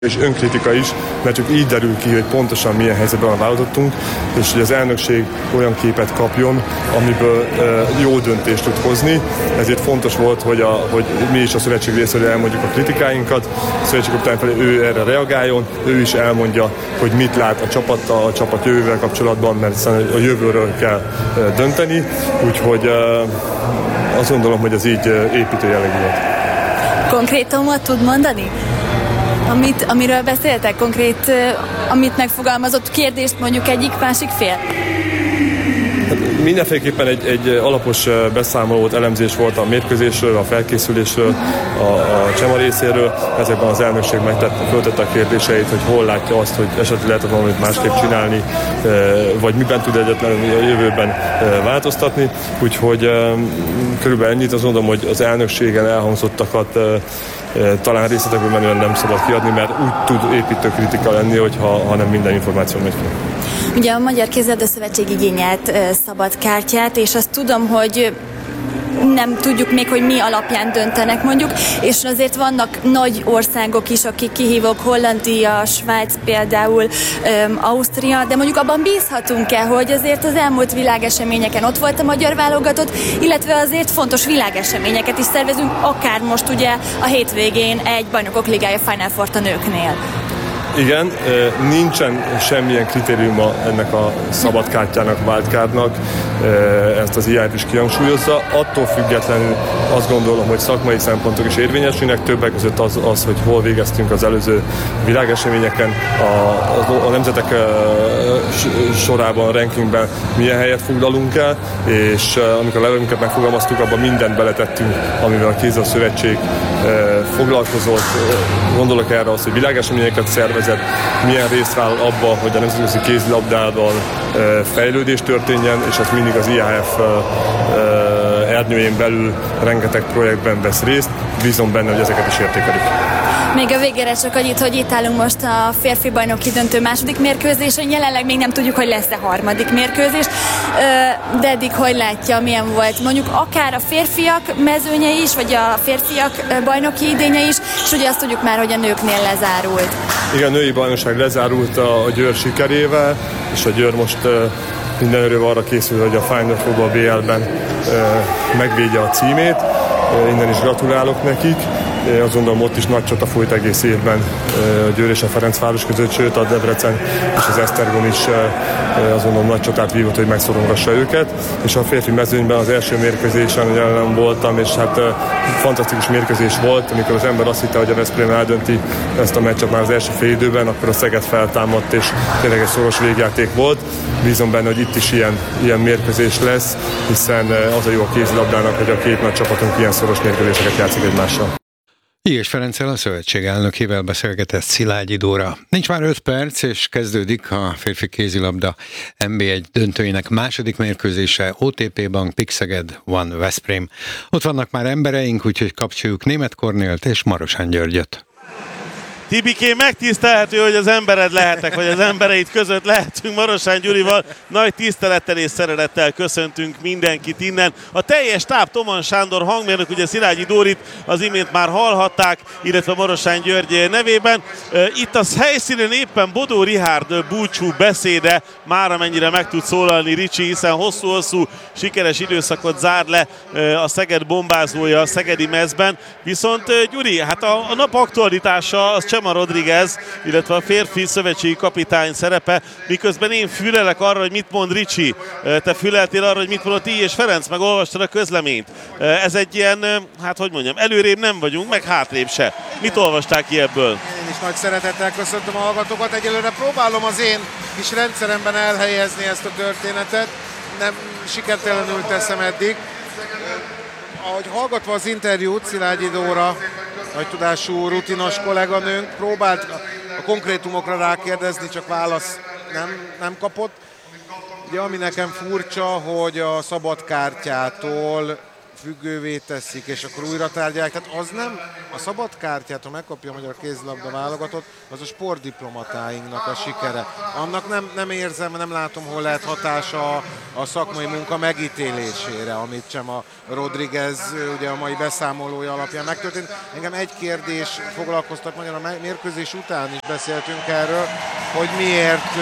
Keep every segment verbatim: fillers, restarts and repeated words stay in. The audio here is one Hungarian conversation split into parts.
és önkritika is, mert csak így derül ki, hogy pontosan milyen helyzetben választottunk, és hogy az elnökség olyan képet kapjon, amiből e, jó döntést tud hozni. Ezért fontos volt, hogy, a, hogy mi is a szövetség részéről elmondjuk a kritikáinkat, a szövetségkapitány felé ő erre reagáljon, ő is elmondja, hogy mit lát a csapattal, a csapat jövővel kapcsolatban, mert a jövőről kell dönteni, úgyhogy e, azt gondolom, hogy ez így építő jellegű volt. Konkrétumot tud mondani? Amit, amiről beszéltek, konkrét, amit megfogalmazott kérdést mondjuk egyik-másik fél? Hát mindenféleképpen egy, egy alapos beszámolót, elemzés volt a mérkőzésről, a felkészülésről, a, a Csema részéről. Ezekben az elnökség megtett, föltette a kérdéseit, hogy hol látja azt, hogy esetleg lehetett valamit másképp csinálni, vagy miben tud egyetlen a jövőben változtatni. Úgyhogy körülbelül ennyit, azt mondom, hogy az elnökségen elhangzottakat talán részletekből menően nem szabad kiadni, mert úgy tud építő kritika lenni, hogyha, ha nem minden információ megy ki. Ugye a Magyar Kézilabda Szövetség igényelt uh, szabad kártyát, és azt tudom, hogy nem tudjuk még, hogy mi alapján döntenek mondjuk, és azért vannak nagy országok is, akik kihívók, Hollandia, Svájc például, um, Ausztria, de mondjuk abban bízhatunk-e, hogy azért az elmúlt világeseményeken ott volt a magyar válogatott, illetve azért fontos világeseményeket is szervezünk, akár most ugye a hétvégén egy Bajnokok Ligája Final Four-t a nőknél. Igen, nincsen semmilyen kritériuma ennek a szabadkártyának, wildcardnak, ezt az i á ef is kihangsúlyozza. Attól függetlenül azt gondolom, hogy szakmai szempontok is érvényesülnek, többek között az, az hogy hol végeztünk az előző világeseményeken, a, a, a nemzetek sorában, a rankingben milyen helyet foglalunk el, és amikor a levelünket megfogalmaztuk, abban mindent beletettünk, amivel a Kézilabda Szövetség foglalkozott. Gondolok erre azt, hogy világeseményeket szervez, milyen részt vállal abban, hogy a nemzetközi kézilabdában fejlődés történjen, és az mindig az i á ef ernyőjén belül rengeteg projektben vesz részt. Bízom benne, hogy ezeket is értékelik. Még a végére csak annyit, hogy itt állunk most a férfi bajnoki döntő második mérkőzésen. Jelenleg még nem tudjuk, hogy lesz-e harmadik mérkőzés, de eddig hogy látja, milyen volt mondjuk akár a férfiak mezőnye is, vagy a férfiak bajnoki idénye is, és ugye azt tudjuk már, hogy a nőknél lezárult. Igen, a női bajnokság lezárult a, a Győr sikerével, és a Győr most minden erővel arra készül, hogy a Final Four bé el-ben megvédje a címét. Innen is gratulálok nekik. Azt gondolom, ott is nagy csata folyt egész évben a Győr és a Ferencváros között, sőt a Debrecen és az Esztergom is azt gondolom nagy csatát vívott, hogy megszorongassa őket. És a férfi mezőnyben az első mérkőzésen jelen voltam, és hát fantasztikus mérkőzés volt, amikor az ember azt hitte, hogy a Veszprém eldönti ezt a meccset már az első fél időben, akkor a Szeged feltámadt, és tényleg egy szoros végjáték volt. Bízom benne, hogy itt is ilyen, ilyen mérkőzés lesz, hiszen az a jó a kézilabdának, hogy a két nagy csapatunk ilyen szoros mérkőzéseket játszik egymással. Illyés Ferenccel, a szövetség elnökével beszélgetett Szilágyi Dóra. Nincs már öt perc, és kezdődik a férfi kézilabda en bé egy döntőinek második mérkőzése, o té pé Bank, Pixeged, One Veszprém. Ott vannak már embereink, úgyhogy kapcsoljuk Németh Kornélt és Marosán Györgyöt. Tibikém, megtisztelhető, hogy az embered lehetek, vagy az embereid között lehetünk Marosán Gyurival. Nagy tisztelettel és szeretettel köszöntünk mindenkit innen. A teljes táb, Toman Sándor hangmérnök, ugye Szilágyi Dórit az imént már hallhatták, illetve Marosán György nevében. Itt a helyszínen éppen Bodó Richárd búcsú beszéde, már amennyire meg tud szólalni Ricsi, hiszen hosszú-hosszú sikeres időszakot zár le a Szeged bombázója a szegedi mezben. Viszont Gyuri, hát a, a nap aktualitása az Csema Rodriguez, illetve a férfi szövetségi kapitány szerepe, miközben én fülelek arra, hogy mit mond Ricsi. Te füleltél arra, hogy mit mondott Illyés Ferenc, meg olvastad a közleményt. Ez egy ilyen, hát hogy mondjam, előrébb nem vagyunk, meg hátrébb se. Mit olvasták ki ebből? Én is nagy szeretettel köszöntöm a hallgatókat. Egyelőre próbálom az én kis rendszeremben elhelyezni ezt a történetet. Nem sikertelenül teszem eddig. Ahogy hallgatva az interjút, Szilágyi Dóra, nagy tudású, rutinos kolléganőnk próbált a konkrétumokra rákérdezni, csak válasz nem, nem kapott. Ugye ami nekem furcsa, hogy a szabadkártyától függővé teszik, és akkor újra tárgyalják. Tehát az nem, a szabad kártyát, ha megkapja a magyar kézilabda válogatott, az a sportdiplomatáinknak a sikere. Annak nem, nem érzem, nem látom, hol lehet hatása a, a szakmai munka megítélésére, amit sem a Rodriguez ugye a mai beszámolója alapján megtörtént. Engem egy kérdés foglalkoztat, magyar a mérkőzés után is beszéltünk erről, hogy miért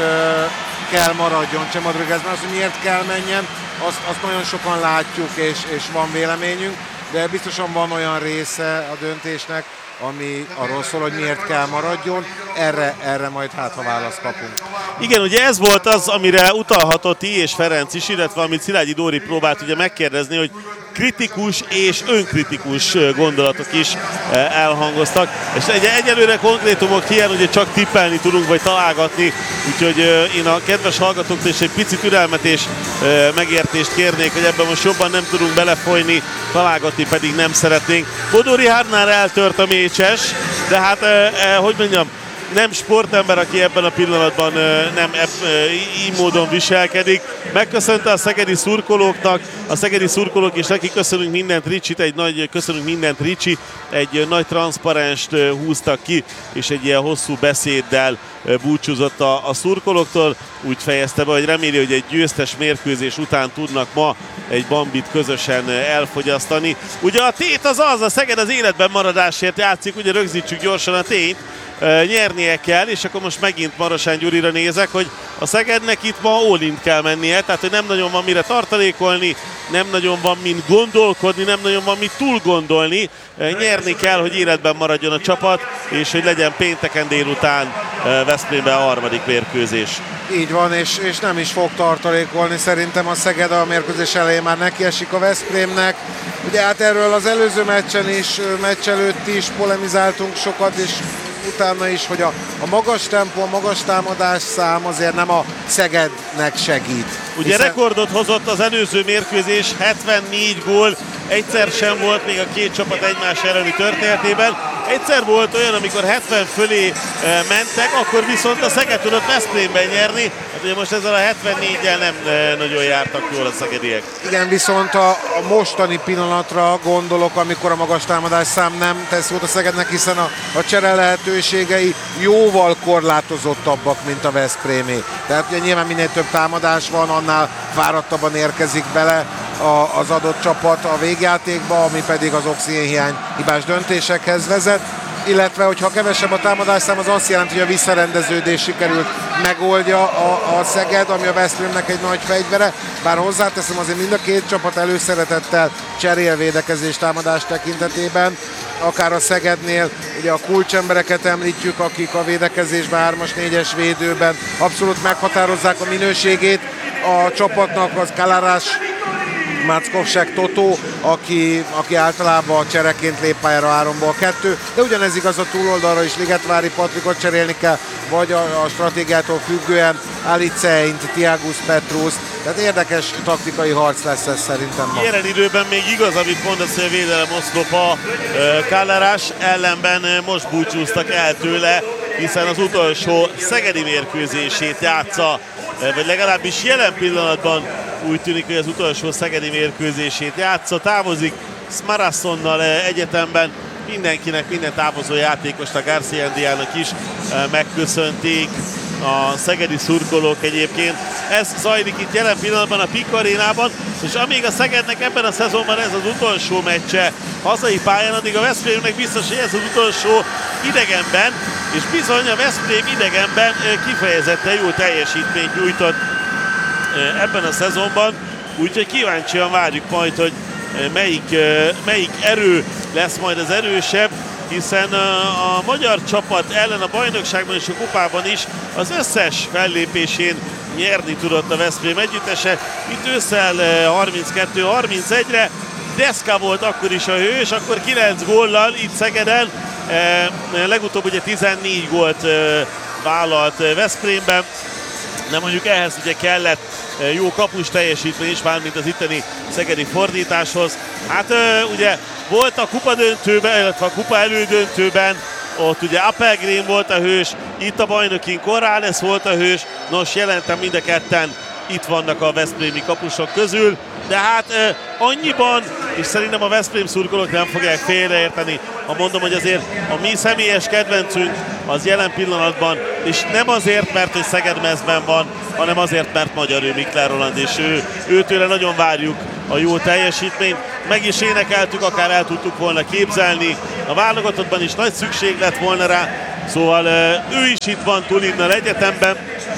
kell maradjon Cseh Rodriguez, mert az, hogy miért kell menjen, azt, azt nagyon sokan látjuk, és, és van véleményünk, de biztosan van olyan része a döntésnek, ami arról szól, hogy miért kell maradjon, erre, erre majd hát, ha választ kapunk. Igen, ugye ez volt az, amire utalhatott I. és Ferenc is, illetve amit Szilágyi Dóri próbált ugye megkérdezni, hogy kritikus és önkritikus gondolatok is elhangoztak. És egy, egyelőre konkrétumok hiány, ugye csak tippelni tudunk, vagy találgatni, úgyhogy én a kedves hallgatóktól is egy pici türelmet és megértést kérnék, hogy ebben most jobban nem tudunk belefolyni, találgatni pedig nem szeretnénk. Bodó Richardnál eltört a mécses, de hát, hogy mondjam, nem sportember, aki ebben a pillanatban nem így módon viselkedik. Megköszönte a szegedi szurkolóknak, a szegedi szurkolók is neki köszönünk mindent, Ricsit, egy nagy, köszönünk mindent Ricsi, egy nagy transzparenst húztak ki, és egy ilyen hosszú beszéddel búcsúzott a, a szurkolóktól. Úgy fejezte be, hogy reméli, hogy egy győztes mérkőzés után tudnak ma egy bambit közösen elfogyasztani. Ugye a tét az az, a Szeged az életben maradásért játszik, ugye rögzítsük gyorsan a tényt, nyernie kell, és akkor most megint Marosán Gyurira nézek, hogy a Szegednek itt ma all-in kell mennie, tehát hogy nem nagyon van mire tartalékolni, nem nagyon van mint gondolkodni, nem nagyon van mit túl gondolni, nyerni kell, hogy életben maradjon a csapat, és hogy legyen pénteken délután Veszprémben a harmadik mérkőzés. Így van, és, és nem is fog tartalékolni, szerintem a Szeged a mérkőzés elején már nekiesik a Veszprémnek. Ugye hát erről az előző meccsen is, meccs előtt is polemizáltunk sokat, és utána is, hogy a, a magas tempó, a magas támadás szám azért nem a Szegednek segít. Ugye hiszen... rekordot hozott az előző mérkőzés, hetvennégy gól, egyszer sem volt még a két csapat egymás elleni történetében. Egyszer volt olyan, amikor hetven fölé mentek, akkor viszont a Szeged tudott Veszprémben nyerni. Hát ugye most ezzel a hetvennégyel nem nagyon jártak jól a szegediek. Igen, viszont a, a mostani pillanatra gondolok, amikor a magas támadás szám nem tesz jót a Szegednek, hiszen a, a csere lehetőségei jóval korlátozottabbak, mint a Veszprémé. Tehát ugye nyilván minél több támadás van, annál fáradtabban érkezik bele a, az adott csapat a végjátékba, ami pedig az oxigénhiány hibás döntésekhez vezet. Illetve, hogyha kevesebb a támadásszám, az azt jelenti, hogy a visszarendeződés sikerült megoldja a, a Szeged, ami a Veszprémnek egy nagy fegyvere. Bár hozzáteszem, azért mind a két csapat előszeretettel cserél védekezés támadás tekintetében. Akár a Szegednél ugye a kulcsembereket említjük, akik a védekezésben hármas, négyes védőben abszolút meghatározzák a minőségét. A csapatnak az Kalarás, Mackovsek Totó, aki, aki általában csereként lép pályára háromból kettő, de ugyanez igaz a túloldalra is, Ligetvári Patrikot cserélni kell, vagy a, a stratégiától függően Aliceint, Tiagus Petrus, tehát érdekes taktikai harc lesz ez szerintem ma. Jelen időben még igaz, amit mondasz, hogy a védelem oszlopa Kalarás, ellenben most búcsúztak el tőle, hiszen az utolsó szegedi mérkőzését játsza, vagy legalábbis jelen pillanatban úgy tűnik, hogy az utolsó szegedi mérkőzését játsza. Távozik Smarassonnal egyetemben, mindenkinek, minden távozó játékosnak, Garciandiának is megköszönték a szegedi szurkolók egyébként. Ez zajlik itt jelen pillanatban a Pik Arénában, és amíg a Szegednek ebben a szezonban ez az utolsó meccse hazai pályán, addig a Veszprémnek biztos, hogy ez az utolsó idegenben, és bizony a Veszprém idegenben kifejezetten jó teljesítményt nyújtott ebben a szezonban, úgyhogy kíváncsian várjuk majd, hogy melyik, melyik erő lesz majd az erősebb, hiszen a magyar csapat ellen a bajnokságban és a kupában is az összes fellépésén nyerni tudott a Veszprém együttese. Itt ősszel harminckettő harmincegyre, Deszka volt akkor is a hős, akkor kilenc góllal itt Szegeden, legutóbb ugye tizennégy gólt vállalt Veszprémben, de mondjuk ehhez ugye kellett jó kapus teljesítmény is, mármint az itteni szegedi fordításhoz. Hát ugye volt a kupa döntőben, illetve a kupa elődöntőben, ott ugye Appelgren volt a hős, itt a bajnokin Corrales volt a hős, nos jelentem mind a ketten itt vannak a veszprémi kapusok közül, de hát annyiban és szerintem a Veszprém szurkolók nem fogják félreérteni, ha mondom, hogy azért a mi személyes kedvencünk az jelen pillanatban, és nem azért, mert hogy Szeged-mezben van, hanem azért, mert magyar ő Mikler Roland, és ő, őtőle nagyon várjuk a jó teljesítményt. Meg is énekeltük, akár el tudtuk volna képzelni. A válogatottban is nagy szükség lett volna rá, szóval ő is itt van Tulinnal egyetemben.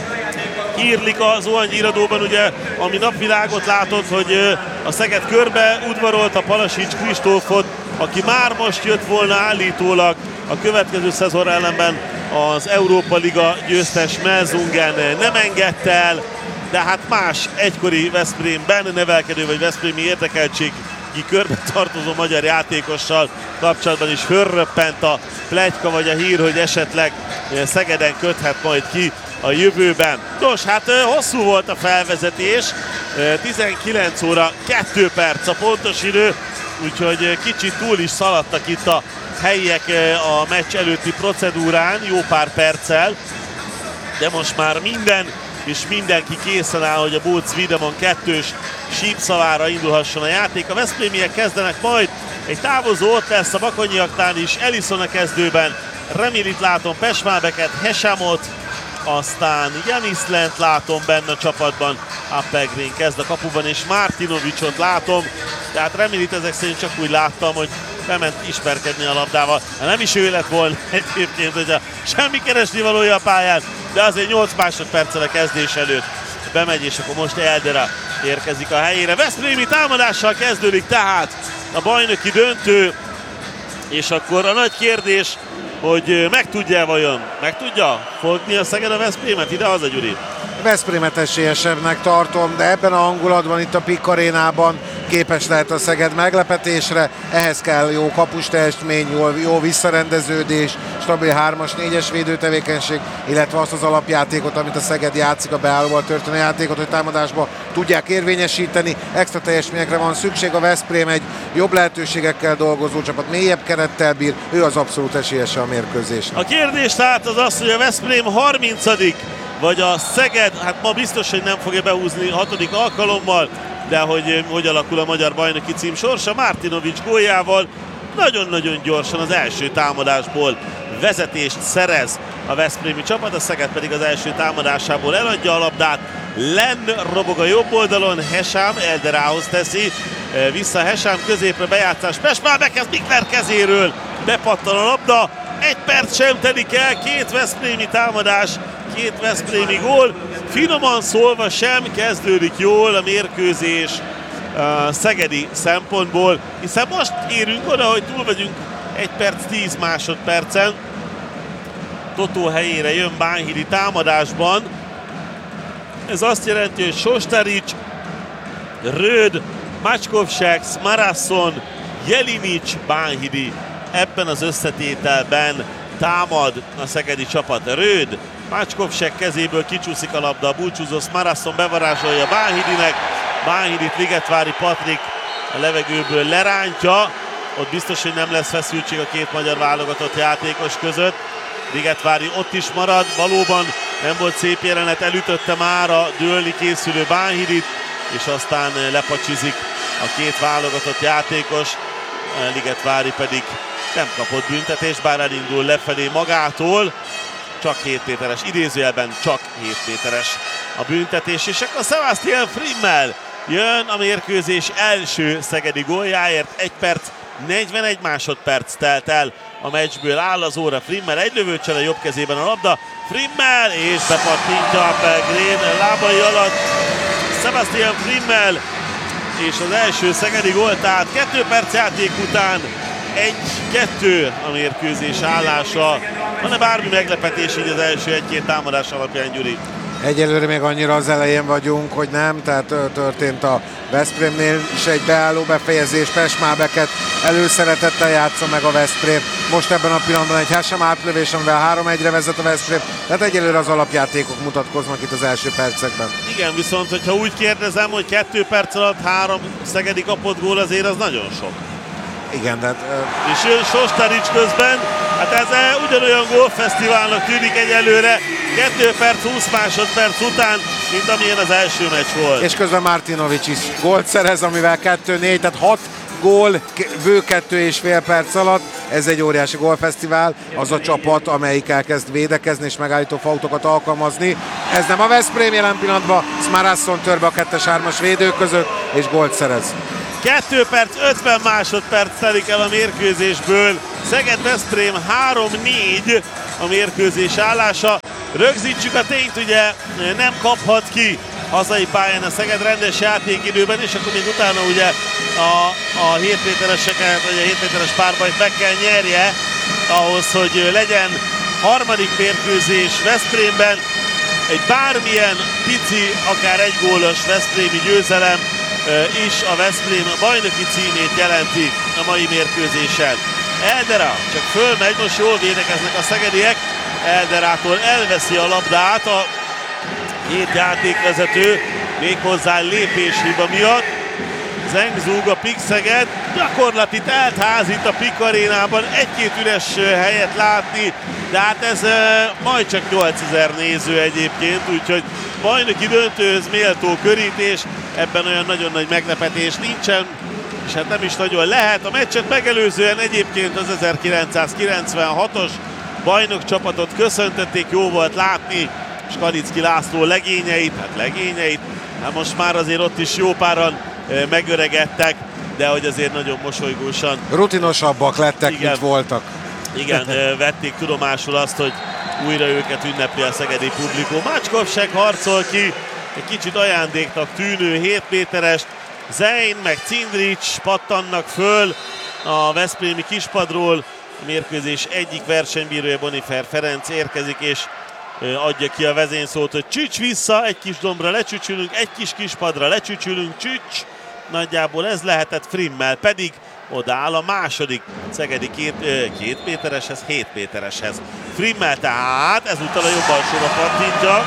Írlik az Zuhanyi iradóban, ugye, ami napvilágot látott, hogy a Szeged körbe udvarolta Palasics Kristófot, aki már most jött volna állítólag a következő szezon ellenben az Európa Liga győztes Melsungen nem engedte el, de hát más egykori Veszprémben nevelkedő vagy veszprémi érdekeltségi körbe tartozó magyar játékossal kapcsolatban is fölröppent a pletyka vagy a hír, hogy esetleg Szegeden köthet majd ki a jövőben. Nos, hát hosszú volt a felvezetés, tizenkilenc óra kettő perc a pontos idő, úgyhogy kicsit túl is szaladtak itt a helyiek a meccs előtti procedúrán, jó pár perccel, de most már minden és mindenki készen áll, hogy a Bóc Wiedemann kettős sípszavára indulhasson a játék. A veszprémiek kezdenek majd, egy távozó ott lesz a bakonyiaknál is, Ellison a kezdőben, Remilit látom, Pesmálbeket, Hesamot, aztán Janiszlent látom benne a csapatban, Appelgren kezd a kapuban, és Martinovicsot látom, tehát Remilit ezek szerint csak úgy láttam, hogy bement ismerkedni a labdával. Nem is ő lett volna egyébként, hogy a semmi keresni valója a pályán, de azért nyolc másodperccel a kezdés előtt bemegy, és akkor most Eldera érkezik a helyére. Veszprémi támadással kezdődik tehát a bajnoki döntő, és akkor a nagy kérdés, hogy meg tudja vajon, meg tudja fogni a Szeged a Veszprémet? Ide-haza, Gyuri? Veszprémet esélyesebbnek tartom, de ebben a hangulatban itt a Pik Arénában képes lehet a Szeged meglepetésre. Ehhez kell jó kapusteljesmény, jó, jó visszarendeződés, stabil hármas, négyes védőtevékenység, illetve azt az alapjátékot, amit a Szeged játszik, a beállóval történő játékot, hogy támadásba tudják érvényesíteni. Extra teljesményekre van szükség, a Veszprém egy jobb lehetőségekkel dolgozó csapat, mélyebb kerettel bír, ő az abszolút esélyese a mérkőzésnek. A kérdés tehát az az, hogy a Veszprém harmincadik vagy a Szeged, hát ma biztos, hogy nem fogja behúzni hatodik alkalommal, de hogy hogy alakul a magyar bajnoki cím sorsa, Martinovics góljával nagyon-nagyon gyorsan az első támadásból vezetést szerez a veszprémi csapat, a Szeged pedig az első támadásából eladja a labdát, Lenn robog a jobb oldalon, Hesám Elderához teszi, vissza Hesám középre bejátszás, Pesmálbek, ez Mikler kezéről bepattan a labda, egy perc sem telik el, két veszprémi támadás, két veszprémi gól, finoman szólva sem kezdődik jól a mérkőzés uh, szegedi szempontból, hiszen most érünk oda, hogy túl vagyunk egy perc tíz másodpercen. Totó helyére jön Bánhidi támadásban. Ez azt jelenti, hogy Sostarics, Röd, Macskovsek, Marasson, Jelinics, Bánhidi ebben az összetételben támad a szegedi csapat. Röd, Macskovsek kezéből kicsúszik a labda, a búcsúzó Marasson bevarázsolja Bánhidinek, Bánhidit Ligetvári Patrik a levegőből lerántja, ott biztos, hogy nem lesz feszültség a két magyar válogatott játékos között. Ligetvári ott is marad, valóban nem volt szép jelenet, elütötte már a dőlni készülő Bánhidit, és aztán lepacsizik a két válogatott játékos, Ligetvári pedig nem kapott büntetést, bár elindul lefelé magától, csak hét méteres, idézőjelben csak hét méteres a büntetés, és akkor Sebastian Frimmel jön a mérkőzés első szegedi góljáért, egy perc, negyvenegy másodperc telt el a meccsből, áll az óra, Frimmel egy lövőcsel a jobb kezében a labda, Frimmel és bepattintja Appelgren lábai alatt, Sebastian Frimmel és az első szegedi gól, tehát kettő perc játék után egy-kettő a mérkőzés állása. Van-e bármi meglepetés így az első egy-két támadás alapján, Gyuri? Egyelőre még annyira az elején vagyunk, hogy nem, tehát történt a Veszprémnél is egy beálló befejezés, Pesmálbeket előszeretettel játsza meg a Veszprém. Most ebben a pillanatban egy Hesam átlövés, amivel három egyre vezet a Veszprém, tehát egyelőre az alapjátékok mutatkoznak itt az első percekben. Igen, viszont hogyha úgy kérdezem, hogy kettő perc alatt három szegedi kapott gól, azért az nagyon sok. Igen, de... Uh... És jön Sostarics közben, hát ez ugyanolyan gólfesztiválnak tűnik egyelőre, kettő perc, húsz másodperc után, mint amilyen az első meccs volt. És közben Martinovics is gólt szerez, amivel kettő négy, tehát hat gól, bő kettő és fél perc alatt. Ez egy óriási gólfesztivál, az a csapat, amelyik elkezd védekezni és megállító fautokat alkalmazni. Ez nem a Veszprém jelen pillanatban, Smarasson tör be a kettes-hármas védők között, és gólt szerez. kettő perc, ötven másodperc telik el a mérkőzésből. Szeged-Veszprém három négy a mérkőzés állása. Rögzítsük a tényt, ugye nem kaphat ki hazai pályán a Szeged rendes játékidőben, és akkor még utána ugye a, a hét métereseket, vagy a hét méteres párbajt meg kell nyerje ahhoz, hogy legyen harmadik mérkőzés Veszprémben. Egy bármilyen pici, akár egy gólos veszprémi győzelem is a Veszprém bajnoki címét jelenti a mai mérkőzésen. Eldera csak fölmegy, most jól védekeznek a szegediek. Elderától elveszi a labdát a hét játékvezető, méghozzá lépéshiba miatt. Zengzúg a Pik Szeged, gyakorlati telt házít a Pik arénában, egy-két üres helyet látni, de hát ez majd csak nyolcezer néző egyébként, úgyhogy bajnoki döntőhöz méltó körítés, ebben olyan nagyon nagy meglepetés nincsen, és hát nem is nagyon lehet. A meccset megelőzően egyébként az ezerkilencszázkilencvenhatos bajnok csapatot köszöntötték, jó volt látni Skanicki László legényeit, hát legényeit, hát most már azért ott is jó páran megöregedtek, de hogy azért nagyon mosolygósan. Rutinosabbak lettek, igen, mint voltak. Igen, vették tudomásul azt, hogy újra őket ünnepli a szegedi publikum. Mácskovsek harcol ki, egy kicsit ajándéknak tűnő hét méterest. Zein meg Cindrics pattannak föl a veszprémi kispadról. A mérkőzés egyik versenybírója, Bonifer Ferenc érkezik, és adja ki a vezényszót, hogy csücs vissza, egy kis dombra lecsücsülünk, egy kis kispadra lecsücsülünk, csücs. Nagyjából ez lehetett, Frimmel pedig odaáll a második szegedi két, két métereshez, hét métereshez. Frimmel tehát ezúttal a jobb alsóra pattintja.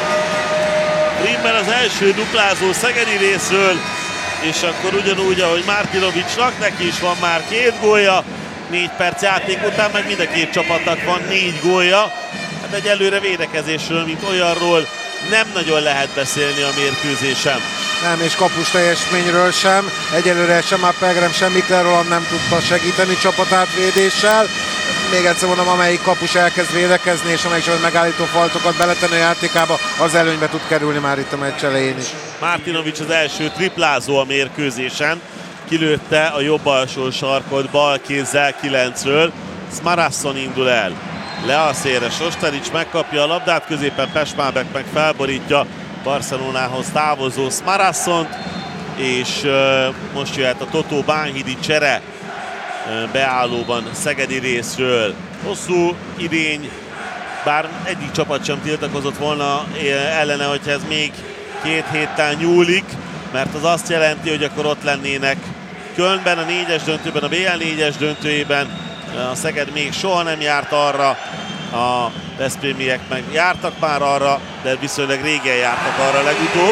Frimmel az első duplázó szegedi részről, és akkor ugyanúgy, ahogy Martinovicsnak, neki is van már két gólja, négy perc játék után, meg mind a két csapatnak van négy gólja. Hát egyelőre védekezésről, mint olyanról nem nagyon lehet beszélni a mérkőzésen. Nem, és kapus teljesítményről sem. Egyelőre sem Appelgren, sem Mikler Roland nem tudta segíteni csapatát védéssel. Még egyszer mondom, amelyik kapus elkezd védekezni, és amelyik csapat megállító faltokat beletenni a játékába, az előnybe tud kerülni már itt a meccs elején is. Martinovics az első triplázó a mérkőzésen. Kilőtte a jobb alsó sarkot bal kézzel kilencről. Smarasson indul el. Le a szélre, Sostarics megkapja a labdát, középen Pešmábek meg felborítja Barcelonához távozó Smarassont, és uh, most jöhet a Totó Bánhidi csere uh, beállóban szegedi részről. Hosszú idény, bár egyik csapat sem tiltakozott volna ellene, hogyha ez még két héttel nyúlik, mert az azt jelenti, hogy akkor ott lennének Kölnben, a négyes döntőben, a bé el négyes döntőjében. A Szeged még soha nem járt arra, a veszprémiek meg jártak már arra, de viszonylag régen jártak arra legutóbb.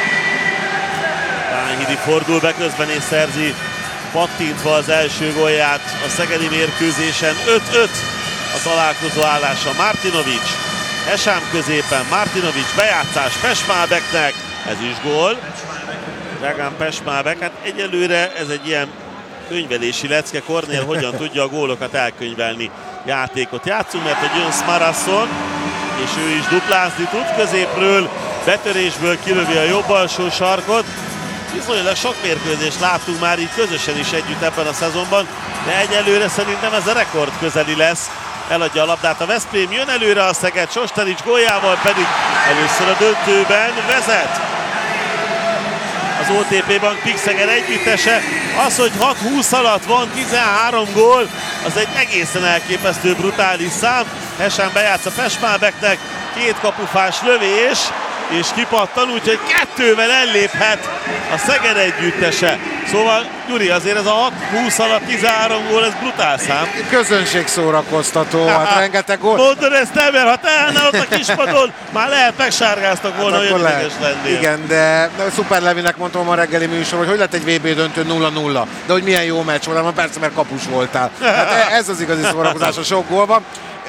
Bánhidi fordul be közben és szerzi pattintva az első gólját a szegedi mérkőzésen. öt öt a találkozó állása. Martinovics, Esám középen, Martinovics bejátszás Pešmábeknek, ez is gól. Dragan Pešmábek, hát egyelőre ez egy ilyen könyvelési lecke, Kornél hogyan tudja a gólokat elkönyvelni. Játékot játszunk, mert hogy jön Smarasson, és ő is duplázni tud középről, betörésből kilövi a jobb alsó sarkot. Viszonylag sok mérkőzést láttunk már így közösen is együtt ebben a szezonban, de egyelőre szerintem ez a rekord közeli lesz. Eladja a labdát a Veszprém, jön előre a Szeged, Sostarics góljával pedig először a döntőben vezet. Az o té pé Bank Pik Szeged együttese. Az, hogy hat húsz alatt van tizenhárom gól, az egy egészen elképesztő brutális szám. Hesán bejátsz a Pešmábeknek, két kapufás lövés, és kipattan, úgyhogy kettővel elléphet a Szeged együttese. Szóval, Gyuri, azért ez a hat húsz alatt tizenhárom gól, ez brutál szám. Közönség szórakoztató, hát rengeteg gól. Mondod ezt, ember, ha te állnál ott a kispadon, már lehet megsárgáztak volna, hát hogy ideges lennél. Igen, de Szuper Levinek mondtam a reggeli műsor, hogy hogy lett egy vé bé döntő nulla nulla, de hogy milyen jó meccs volt, persze, mert kapus voltál. Hát ez az igazi szórakozás, a sok gól van.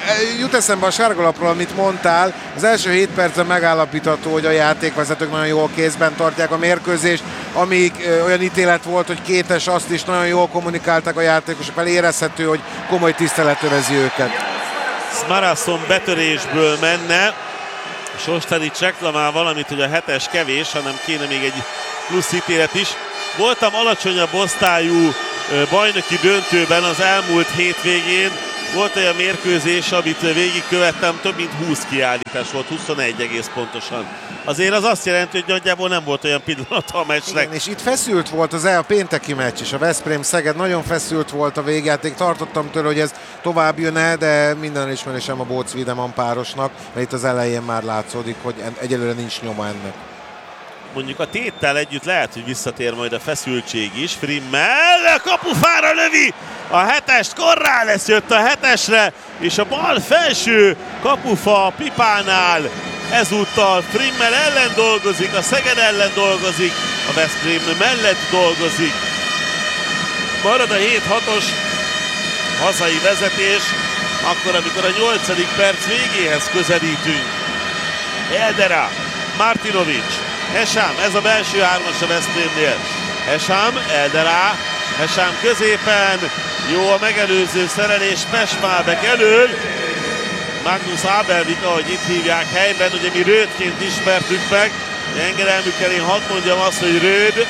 Jut eszembe a sárgalapról, amit mondtál. Az első hét percben megállapítható, hogy a játékvezetők nagyon jól kézben tartják a mérkőzést. Amíg olyan ítélet volt, hogy kétes, azt is nagyon jól kommunikálták a játékosok fel. Érezhető, hogy komoly tisztelet övezi őket. Smarasson betörésből menne. Sostarics reklamál valamit, hogy a hetes kevés, hanem kéne még egy plusz ítélet is. Voltam alacsonyabb osztályú bajnoki döntőben az elmúlt hétvégén. Volt olyan mérkőzés, amit végigkövettem, több mint húsz kiállítás volt, huszonegy egész pontosan. Azért az azt jelenti, hogy nagyjából nem volt olyan pillanata a meccsnek. Igen, és itt feszült volt az el, a pénteki meccs is, a Veszprém-Szeged, nagyon feszült volt a végjáték. Tartottam tőle, hogy ez tovább jön-e, de minden elismerésem a Bóc-Wiedemann párosnak, mert itt az elején már látszódik, hogy egyelőre nincs nyoma ennek. Mondjuk a téttel együtt lehet, hogy visszatér majd a feszültség is. Frimmel kapufára lövi a hetest, Corrales jött a hetesre, és a bal felső kapufa a Pipánál. Ezúttal Frimmel ellen dolgozik, a Szeged ellen dolgozik, a Veszprém mellett dolgozik. Marad a hét hatos hazai vezetés, akkor, amikor a nyolcadik perc végéhez közelítünk. Eldera, Martinovic, Hesám, ez a belső hármas a Veszprémnél. Hesám, Eldera, Hesám középen, jó a megelőző szerelés Pestmálbek elől. Magnus Abelvik, ahogy itt hívják helyben, ugye mi Rödként ismertük meg. Engedelmükkel én hadd mondjam azt, hogy Röd.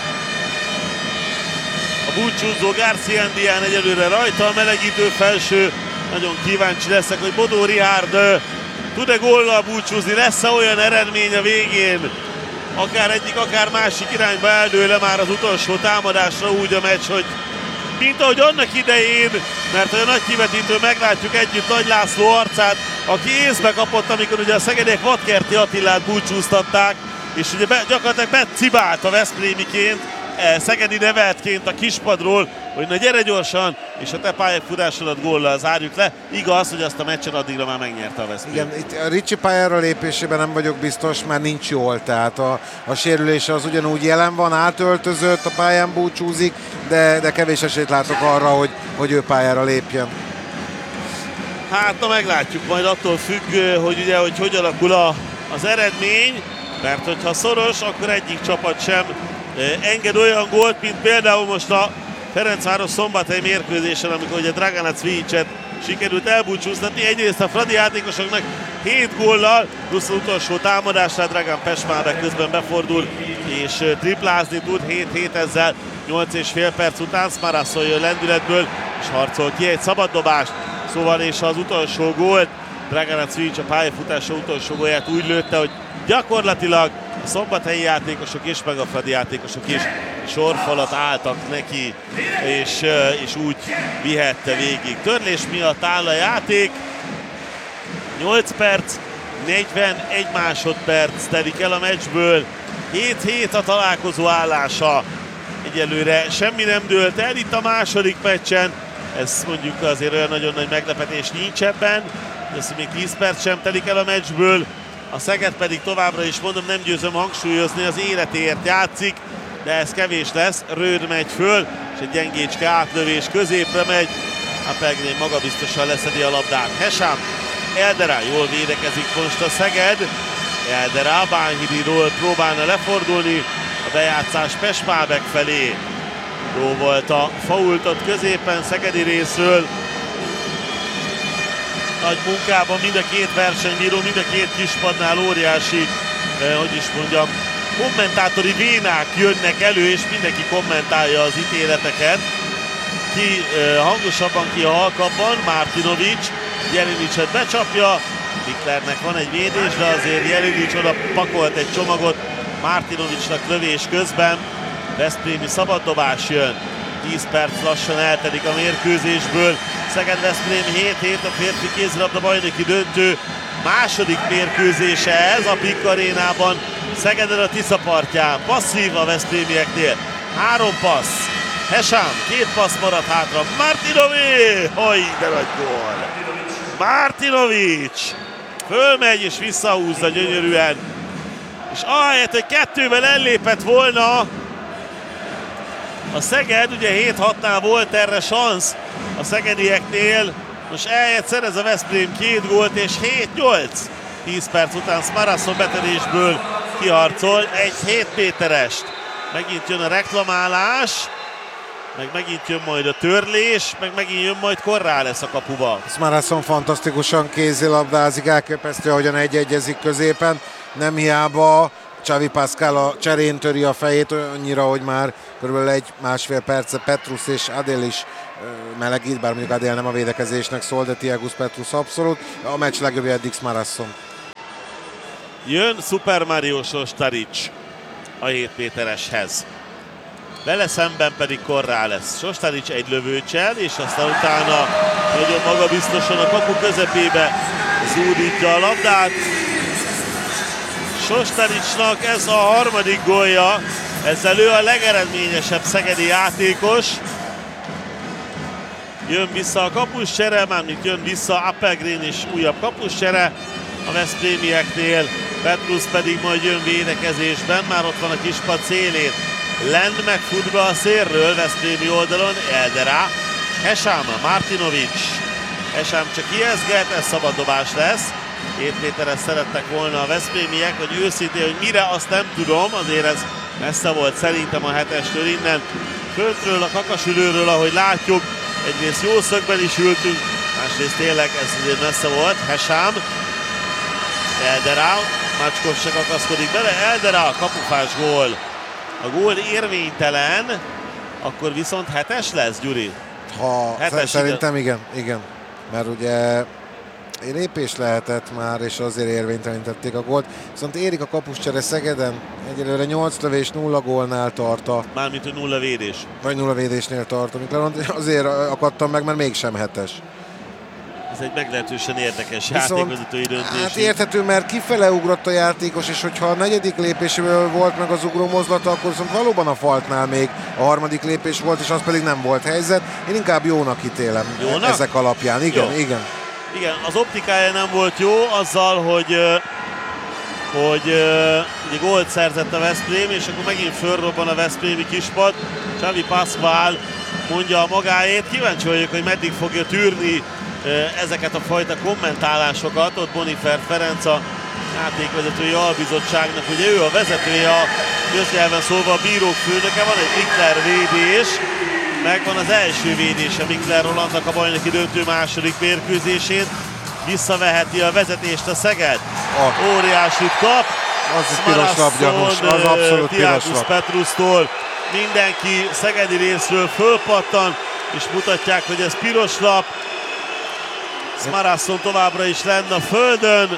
A búcsúzó García Ndián egyelőre rajta, a melegítő felső. Nagyon kíváncsi leszek, hogy Bodó Richárd tud-e góllal búcsúzni, lesz-e olyan eredmény a végén, akár egyik, akár másik irányba eldől le már az utolsó támadásra úgy a meccs, hogy mint ahogy annak idején, mert a nagy kivetítő meglátjuk együtt Nagy László arcát, aki észbe kapott, amikor ugye a szegediek Vadkerti Attilát búcsúztatták, és ugye be, gyakorlatilag becibált a veszprémiként, szegedi neveltként a kispadról, hogy na gyere gyorsan, és a te pályafutásodat góllal zárjuk le. Igaz, hogy azt a meccsen addigra már megnyerte a Veszprém. Igen, itt a Ricsi pályára lépésében nem vagyok biztos, mert nincs jól, tehát a, a sérülése az ugyanúgy jelen van, átöltözött, a pályán búcsúzik, de, de kevés esélyt látok arra, hogy, hogy ő pályára lépjen. Hát na meglátjuk, majd attól függ, hogy ugye, hogy hogy alakul a, az eredmény, mert hogyha szoros, akkor egyik csapat sem enged olyan gólt, mint például most a Ferencváros Szombathely mérkőzésen, amikor ugye Dragana Cvijicet sikerült elbúcsúztatni. Egyrészt a fradi játékosoknak hét góllal, plusz az utolsó támadásra Dragan Pestmálbek közben befordul, és triplázni tud hét hét ezzel nyolc és fél perc után. Smarasson jön lendületből, és harcol ki egy szabaddobást. Szóval és az utolsó gólt, Dragana Cvijic a pályafutása utolsó gólját úgy lőtte, hogy gyakorlatilag a szombathelyi játékosok és meg a fradi játékosok is sorfalat álltak neki, és, és úgy vihette végig. Törlés miatt áll a játék. nyolc perc, negyvenegy másodperc telik el a meccsből. hét hét a találkozó állása. Egyelőre semmi nem dőlt el itt a második meccsen. Ez mondjuk azért olyan nagyon nagy meglepetés nincs ebben. Ez még tíz perc sem telik el a meccsből. A Szeged pedig továbbra is, mondom, nem győzöm hangsúlyozni, az életéért játszik, de ez kevés lesz. Röd megy föl, és egy gyengécske átlövés középre megy. A Pellegrini magabiztosan leszedi a labdát. Hesám, Eldera, jól védekezik most a Szeged. Eldera Bánhidiról próbálna lefordulni, a bejátszás Pestmálbek felé. Jó volt a faultot középen szegedi részről. Nagy munkában mind a két versenybíró, mind a két kispadnál óriási, eh, hogy is mondjam, kommentátori vénák jönnek elő, és mindenki kommentálja az ítéleteket. Ki eh, hangosabban, ki halkabban, Martinovic, Jelinicet becsapja, Miklernek van egy védés, de azért Jelinic oda pakolt egy csomagot Martinovicnak lövés közben. Veszprémi szabaddobás jön, tíz perc lassan eltelik a mérkőzésből. Szeged-Veszprém hét hét a férfi kézilabda bajnoki döntő második mérkőzése ez a Pik Arénában, Szegeden a Tisza partján. Passzív a veszprémieknél, három passz, Hesám, két passz maradt hátra, Martinovic, haj, de nagy gól! Martinovic fölmegy és visszahúzza gyönyörűen, és ahelyett, hogy kettővel ellépett volna a Szeged, ugye hét hatnál volt erre szansz a szegedieknél, Most eljött szerez a Veszprém két gólt és hét nyolc. tíz perc után Smarasson betörésből kiharcol egy hét méterest. Megint jön a reklamálás, meg megint jön majd a törlés, meg megint jön majd Corrales a kapuba. Smarasson fantasztikusan kézilabdázik, elképesztő, ahogyan egy-egyezik középen. Nem hiába Xavi Pascal a cserén töri a fejét annyira, hogy már körülbelül egy másfél perce Petrus és Adél is melegít, bár mondjuk Adél nem a védekezésnek szól, de Tiagus Petrus abszolút. A meccs legjobbja eddig Smarasson. Jön Super Mario Sostaric a hét métereshez. Vele szemben pedig Corrales. Sostaric egy lövőcsel, és aztán utána nagyon magabiztosan a kapu közepébe zúdítja a labdát. Sostaricnak ez a harmadik gólja, ezzel ő a legeredményesebb szegedi játékos. Jön vissza a kapuscsere, mármint jön vissza Appelgren és újabb kapuscsere a veszprémieknél. Petrus pedig majd jön védekezésben, már ott van a kispad szélén. Lend megfut be a szélről, veszprémi oldalon, Elderá, Hesám, Martinovic. Hesám csak ijeszget, ez szabad dobás lesz. Két méteres szerettek volna a veszprémiek, hogy őszintén, hogy mire, azt nem tudom, azért ez messze volt szerintem a hetestől innen. Föntről, a kakasülőről, ahogy látjuk, egyrészt jó szögben is ültünk, másrészt tényleg ez azért messze volt. Hesám, Elderá, Macskov se kakaszkodik bele, Elderá, kapufás gól. A gól érvénytelen, akkor viszont hetes lesz, Gyuri? Ha, Hetes szerintem igen, igen. Mert ugye lépés lehetett már, és azért érvénytelenítették a gólt. Viszont érik a kapuscsere Szegeden. Egyelőre nyolc lövés, nulla gólnál tart a... Mármint, hogy nulla védés. Vagy nulla védésnél tart. Azért akadtam meg, mert mégsem hetes. Ez egy meglehetősen érdekes Viszont, játékvezetői döntés. Hát érthető, mert kifele ugrott a játékos, és hogyha a negyedik lépéséből volt meg az ugró mozlata, akkor viszont valóban a faltnál még a harmadik lépés volt, és az pedig nem volt helyzet. Én inkább jónak ítélem jónak? ezek alapján. Igen, Jó. igen. Igen, az optikája nem volt jó, azzal, hogy, hogy ugye gólt szerzett a Veszprém, és akkor megint fölrobban a veszprémi kispad. Xavi Pascual mondja a magáét. Kíváncsi vagyok, hogy meddig fogja tűrni ezeket a fajta kommentálásokat. Ott Bonifer Ferenc, a játékvezetői albizottságnak, ugye ő a vezetője, a köznyelven szólva a bírók főnöke, van egy Mikler védés, megvan az első védése Mikler Rolandnak a bajnoki döntő második mérkőzésén, visszaveheti a vezetést a Szeged. A. Óriásit kap, Az is piros lap, gyanús, az abszolút piros lap. Petrustól mindenki szegedi részről fölpattan, és mutatják, hogy ez piros lap. Smarasson továbbra is lenne a földön.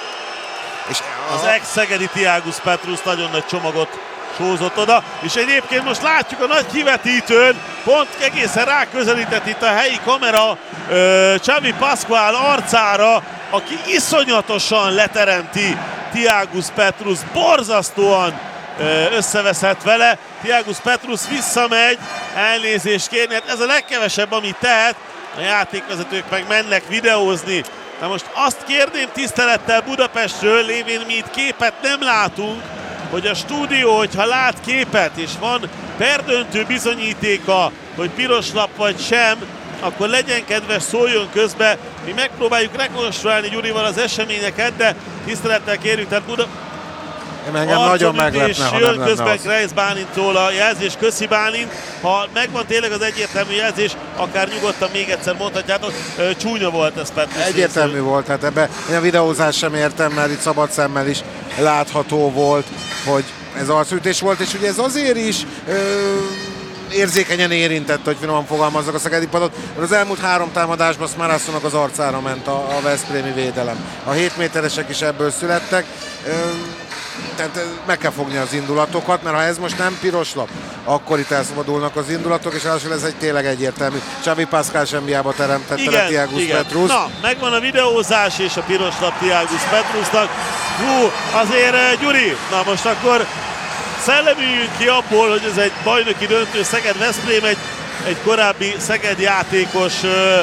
És Az ex-szegedi Tiagus Petrus nagyon nagy csomagot sózott oda, és egyébként most látjuk a nagy kivetítőn, pont egészen ráközelített itt a helyi kamera uh, Xavi Pascual arcára, aki iszonyatosan leteremti Tiagus Petrus, borzasztóan uh, összeveszett vele. Tiagus Petrus visszamegy, elnézést kérni, hát ez a legkevesebb, amit tehet, a játékvezetők meg mennek videózni. Na most azt kérném tisztelettel Budapestről, lévén mi itt képet nem látunk, hogy a stúdió, hogyha lát képet, és van perdöntő bizonyítéka, hogy piros lap vagy sem, akkor legyen kedves, szóljon közbe. Mi megpróbáljuk rekonstruálni Gyurival az eseményeket, de tisztelettel kérjük, tehát Buda... engem nagyon meglepne, ha nem lenne közben az. Kreis Bálintól a jelzés, köszi Bálint. Ha megvan tényleg az egyértelmű jelzés, akár nyugodtan még egyszer mondhatjátok, csúnya volt ez Petrus. Egyértelmű részről. Volt, hát ebbe én a videózást sem értem, mert itt szabad szemmel is látható volt, hogy ez arcütés volt, és ugye ez azért is ö, érzékenyen érintett, hogy finoman fogalmazzak a szegedi padot, mert az elmúlt három támadásban Smarassonnak az arcára ment a, a veszprémi védelem. A hét méteresek is ebből születtek. Ö, Tehát meg kell fogni az indulatokat, mert ha ez most nem piros lap, akkor itt elszabadulnak az indulatok, és ráadásul ez egy tényleg egyértelmű. Xavi Pascual sem hiába teremtette igen, le Tiagus igen. Petrus. Na, megvan a videózás és a piros lap Tiagus Petrusnak. Hú, azért Gyuri, na most akkor szellemüljünk ki abból, hogy ez egy bajnoki döntő Szeged-Veszprém, egy, egy korábbi Szeged játékos ö,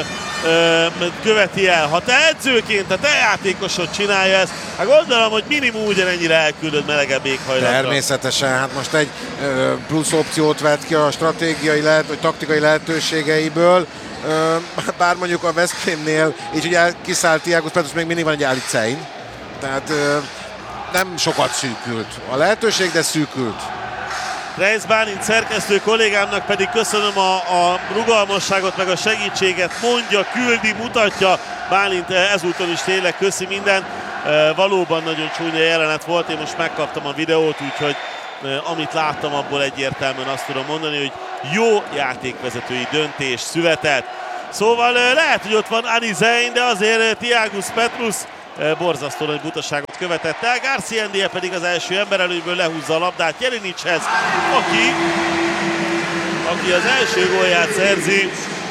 ö, követi el. Ha te edzőként, ha te játékosod csinálja ezt, hát gondolom, hogy minimum ugyanennyire elküldöd melegebb éghajlatra. Természetesen, hát most egy ö, plusz opciót vett ki a stratégiai, lehet, vagy taktikai lehetőségeiből, ö, bár mondjuk a Veszprémnél így ugye kiszállt Thiago Petrus, még mindig van egy Alicein, tehát ö, nem sokat szűkült a lehetőség, de szűkült. Reisz Bálint szerkesztő kollégámnak pedig köszönöm a, a rugalmasságot, meg a segítséget, mondja, küldi, mutatja. Bálint ezúton is tényleg köszi minden. Valóban nagyon csúnya jelenet volt, én most megkaptam a videót, úgyhogy amit láttam, abból egyértelműen azt tudom mondani, hogy jó játékvezetői döntés született. Szóval lehet, hogy ott van Alicein, de azért Thiago Petrus borzasztó nagy butaságot követett el. Garcia Ndie pedig az első emberelőből lehúzza a labdát Jelinicshez, aki, aki az első gólját szerzi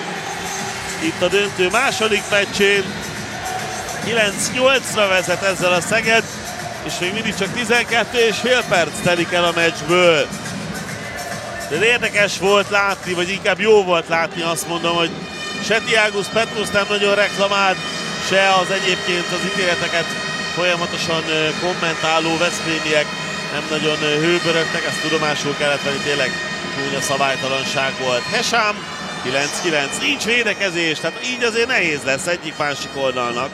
itt a döntő második meccsén. kilenc nyolcra vezet ezzel a Szeged, és még mindig csak tizenkettő és fél perc telik el a meccsből. De érdekes volt látni, vagy inkább jó volt látni, azt mondom, hogy se Thiago Petrus nem nagyon reklamált, se az egyébként az ítéleteket folyamatosan kommentáló veszprémiek nem nagyon hőbörögtek, ezt tudomásul kellett venni, tényleg csúnya szabálytalanság volt. Hesam kilenc kilenc, nincs védekezés, tehát így azért nehéz lesz egyik-másik oldalnak.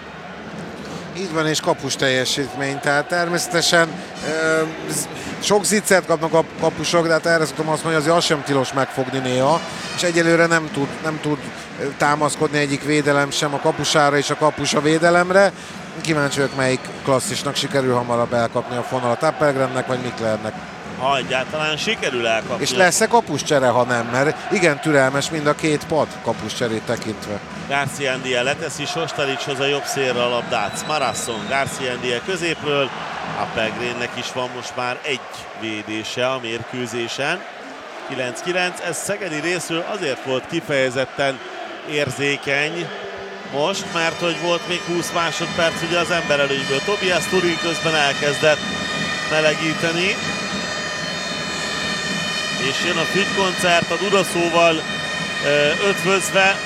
Így van, és kapus teljesítmény, tehát természetesen ö, sok ziccert kapnak a kapusok, de hát erre szoktam azt mondani, hogy azért az sem tilos megfogni néha, és egyelőre nem tud, nem tud támaszkodni egyik védelem sem a kapusára és a kapus a védelemre. Kíváncsi vagyok, melyik klasszisnak sikerül hamarabb elkapni a fonalat, Appelgrennek vagy Miklernek. Ha egyáltalán sikerül elkapni. És lesz-e kapuscsere, ha nem? Mert igen türelmes mind a két pad kapuscserét tekintve. Garcia Ndie leteszi Sostaricshoz a jobb szélre a labdát. Smarasson, Garcia Ndie középről. Appelgrennek is van most már egy védése a mérkőzésen. kilenc kilenc, ez szegedi részről azért volt kifejezetten érzékeny most, mert hogy volt még húsz másodperc ugye az emberelőnyből. Tobias Turin közben elkezdett melegíteni. És jön a fügykoncert a dudaszóval ötvözve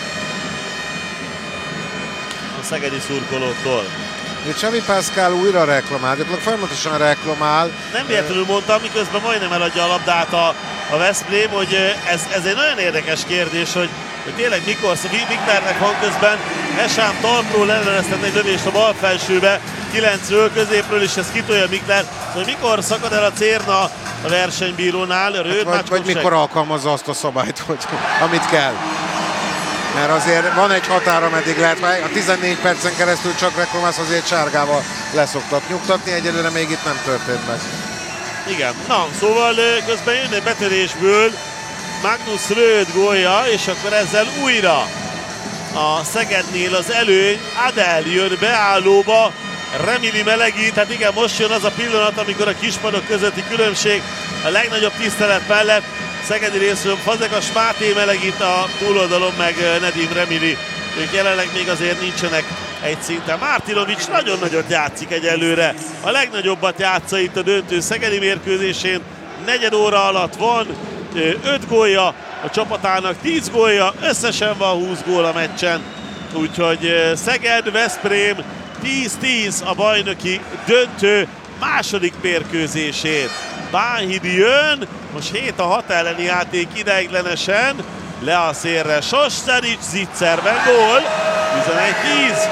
a szegedi szurkolóktól. Xavi Pascal újra reklamál, gyakorlatilag folyamatosan reklamál. Nem véletlenül mondtam, miközben majdnem eladja a labdát a, a Veszprém, hogy ez, ez egy nagyon érdekes kérdés, hogy, hogy tényleg mikor, Miklernek van közben, Hesam talpról elleneztet egy lövést a bal felsőbe, kilencről középről, és ez kitolja Mikler, hogy mikor szakad el a cérna a versenybírónál, a hát vagy, vagy mikor alkalmazza azt a szabályt, hogy, amit kell. Mert azért van egy határ, ameddig lehet, a tizennégy percen keresztül csak reklamálsz, azért sárgával leszoktak nyugtatni, egyelőre még itt nem történt meg. Igen, na, szóval közben jön egy betörésből Magnus Röd gólja, és akkor ezzel újra a Szegednél az előny. Adel jön beállóba, Remili melegít, tehát igen, most jön az a pillanat, amikor a kispadok közötti különbség a legnagyobb tisztelet mellett. Szegedi részről Fazekas Máté melegít, a túloldalon meg Nedim Remili. Ők jelenleg még azért nincsenek egy szinten. Mártinovics nagyon nagyot játszik egyelőre. A legnagyobbat játsza itt a döntő szegedi mérkőzésén. Negyed óra alatt van öt gólja, a csapatának tíz gólja, összesen van húsz gól a meccsen. Úgyhogy Szeged, Veszprém tíz tíz a bajnoki döntő második mérkőzését. Bánhidi jön, most hét a hat elleni játék ideiglenesen, le a szélre Sostarics, Zitzerben gól, tizenegy tíz.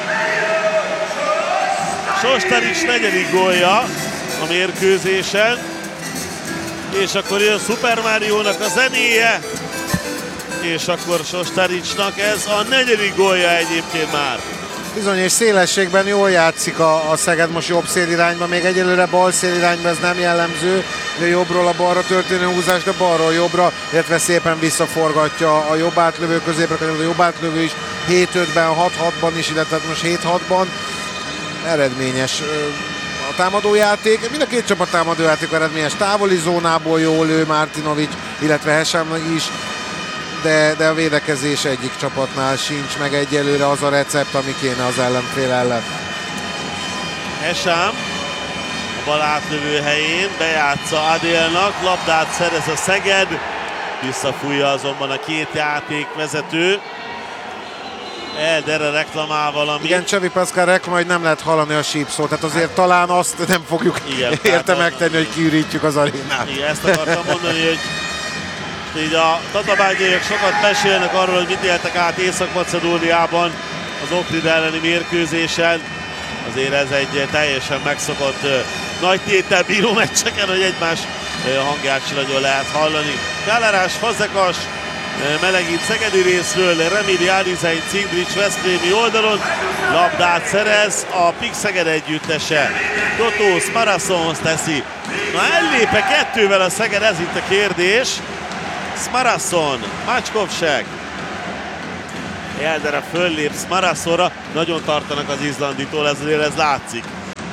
Sostarics negyedik gólja a mérkőzésen, és akkor jön Super Mario-nak a zenéje, és akkor Sostaricsnak ez a negyedik gólja egyébként már. Bizony, és szélességben jól játszik a, a Szeged most jobb szélirányban, még egyelőre bal szélirányban ez nem jellemző, de jobbról a balra történő húzás, de balról jobbra, illetve szépen visszaforgatja a jobb átlövő középre, a jobb átlövő is hét ötben, hat hatban is, illetve most hét hatban. Eredményes a támadójáték, mind a két csapat támadójáték eredményes, távoli zónából jól lő Mártinovics, illetve Hesam is, De, de a védekezés egyik csapatnál sincs meg egyelőre az a recept, ami kéne az ellenfél ellen. Hesam a bal átlövő helyén bejátsza Adélnak, labdát szerez a Szeged, visszafújja azonban a két játékvezető. Elderre reklamál valami. Igen, Xavi Pascal reklam, hogy nem lehet hallani a sípszót, tehát azért talán azt nem fogjuk Igen, érte tehát megtenni, hogy kiürítjük az arénát. Igen, ezt akartam mondani, hogy így a tatabányaiak sokat mesélnek arról, hogy mit éltek át Észak-Macedóniában az Ohrid elleni mérkőzésen. Azért ez egy teljesen megszokott nagy tételbíró meccseken, hogy egymás hangját sem nagyon lehet hallani. Kálerás, Fazekas, melegít szegedi részről, Remili, Alizein, Cindrics, veszprémi oldalon, labdát szerez a Pik Szeged együttese. Totó Smarasonhoz teszi. Na ellépe kettővel a Szeged, ez itt a kérdés. Smarason, Macskovsek. Eldere föllép Smarasonra, nagyon tartanak az izlanditól, ezért ez látszik.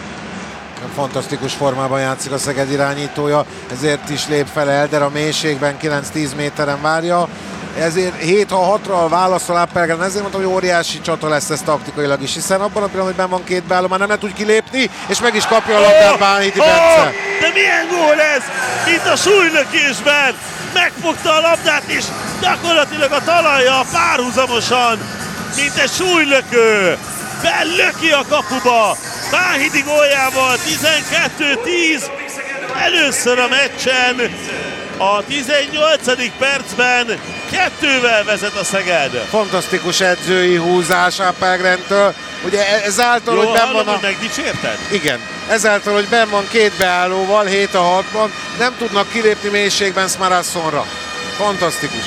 Fantasztikus formában játszik a Szeged irányítója, ezért is lép fel Elder a mélységben, kilenc-tíz méteren várja. Ezért hét hatra válaszol Appelgren, ezért mondtam, hogy óriási csata lesz ez taktikailag is, hiszen abban a pillanatban, hogy benn van két beálló, már nem lehet úgy kilépni, és meg is kapja a labdát Bánhidi Bence. De milyen gól ez! Mint a súlylökésben! Megfogta a labdát, és gyakorlatilag a talajjal párhuzamosan, mint egy súlylökő. Bellöki a kapuba! Bánhidi góljával tizenkettő tíz. Először a meccsen a tizennyolcadik percben kettővel vezet a Szeged. Fantasztikus edzői húzás Appelgrentől. Ugye ezáltal, Jó, hogy benn hallom, van a... hogy megdicsérted? Igen, ezáltal, hogy benn van két beállóval, hét a hatban, nem tudnak kilépni mélységben Smarasonra. Fantasztikus.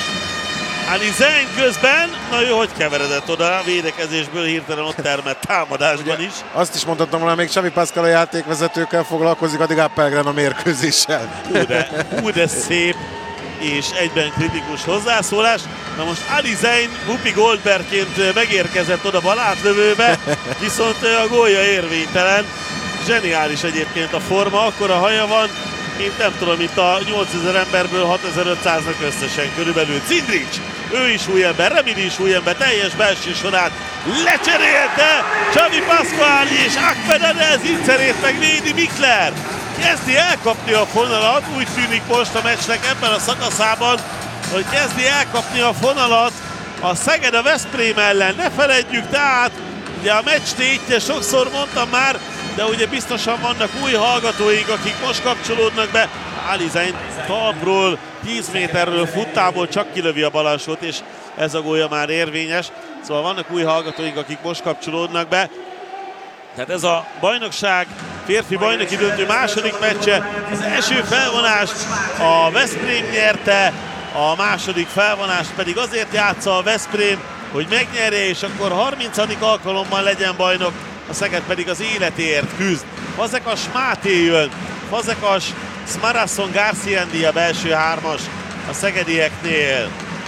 Alizein közben, na ő hogy keveredett oda a védekezésből, hirtelen ott termett támadásban is. Azt is mondhatom volna, még Xavi Pascal a játékvezetőkkel foglalkozik, addig Appelgren a mérkőzéssel. Hú de, hú de szép és egyben kritikus hozzászólás. Na most Alizein Whoopi Goldbergként megérkezett oda balátlövőbe, viszont a gólja érvénytelen. Zseniális egyébként a forma, akkora haja van, mint nem tudom, mint a nyolcezer emberből hatezer-ötszáznak összesen körülbelül. Cindrics, ő is új ember, Remili is új ember, teljes belső sorát lecserélte Xavi Pascual és Akpedadez ígyszerét meg védi Mikler. Kezdi elkapni a fonalat, úgy tűnik most a meccsnek ebben a szakaszában, hogy kezdi elkapni a fonalat a Szeged a Veszprém ellen. Ne feledjük tehát, ugye a meccs tétje, sokszor mondtam már, de ugye biztosan vannak új hallgatóink, akik most kapcsolódnak be. Alizein talpról, tíz méterről, futtából csak kilövi a bal alsót, és ez a gólya már érvényes. Szóval vannak új hallgatóink, akik most kapcsolódnak be. Tehát ez a bajnokság, férfi bajnoki döntő második meccse. Az első felvonást a Veszprém nyerte, a második felvonást pedig azért játsza a Veszprém, hogy megnyerje, és akkor harmincadik alkalommal legyen bajnok, a Szeged pedig az életéért küzd. Fazekas Máté jön, Fazekas, Smarason, Garciandi a belső hármas a szegedieknél.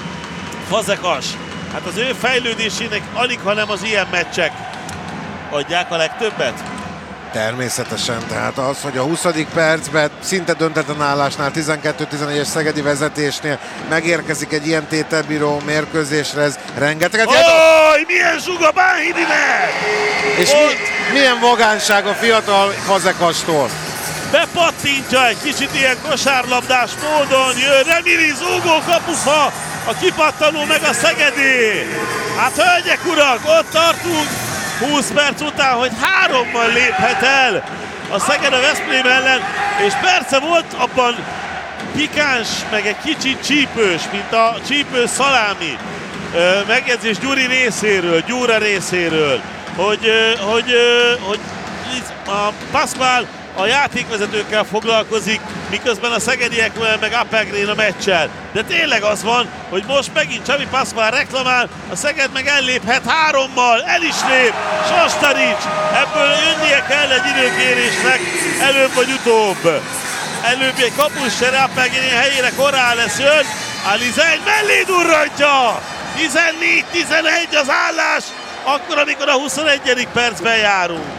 Fazekas, hát az ő fejlődésének alig, hanem az ilyen meccsek adják a legtöbbet. Természetesen, tehát az, hogy a huszadik percben szinte döntetlen állásnál, tizenkettő tizenegyes szegedi vezetésnél megérkezik egy ilyen tételbíró mérkőzésre, ez rengeteget jelent. Oj, milyen zsuga Bánhidinek! És mi, milyen vagánság a fiatal Fazekastól. Bepattintja egy kicsit ilyen kosárlabdás módon, jön Remili, zúgó kapufa, a kipattanó meg a Szegedé. Hát hölgyek, urak, ott tartunk húsz perc után, hogy hárommal léphet el a Szeged a Veszprém ellen, és persze volt abban pikáns, meg egy kicsit csípős, mint a csípős szalámi megjegyzés Gyuri részéről, Gyura részéről, hogy, hogy, hogy a Pascual a játékvezetőkkel foglalkozik, miközben a szegediek meg Appelgren a meccsel. De tényleg az van, hogy most megint Xavi Pascual reklamál, a Szeged meg elléphet hárommal, el is lép, Sastarics, ebből jönnie kell egy időkérésnek, előbb vagy utóbb. Előbb egy kapussere, Appelgren helyére Corrales jön, Alizein mellé durrantja, tizennégy tizenegy az állás, akkor, amikor a huszonegyedik percben járunk.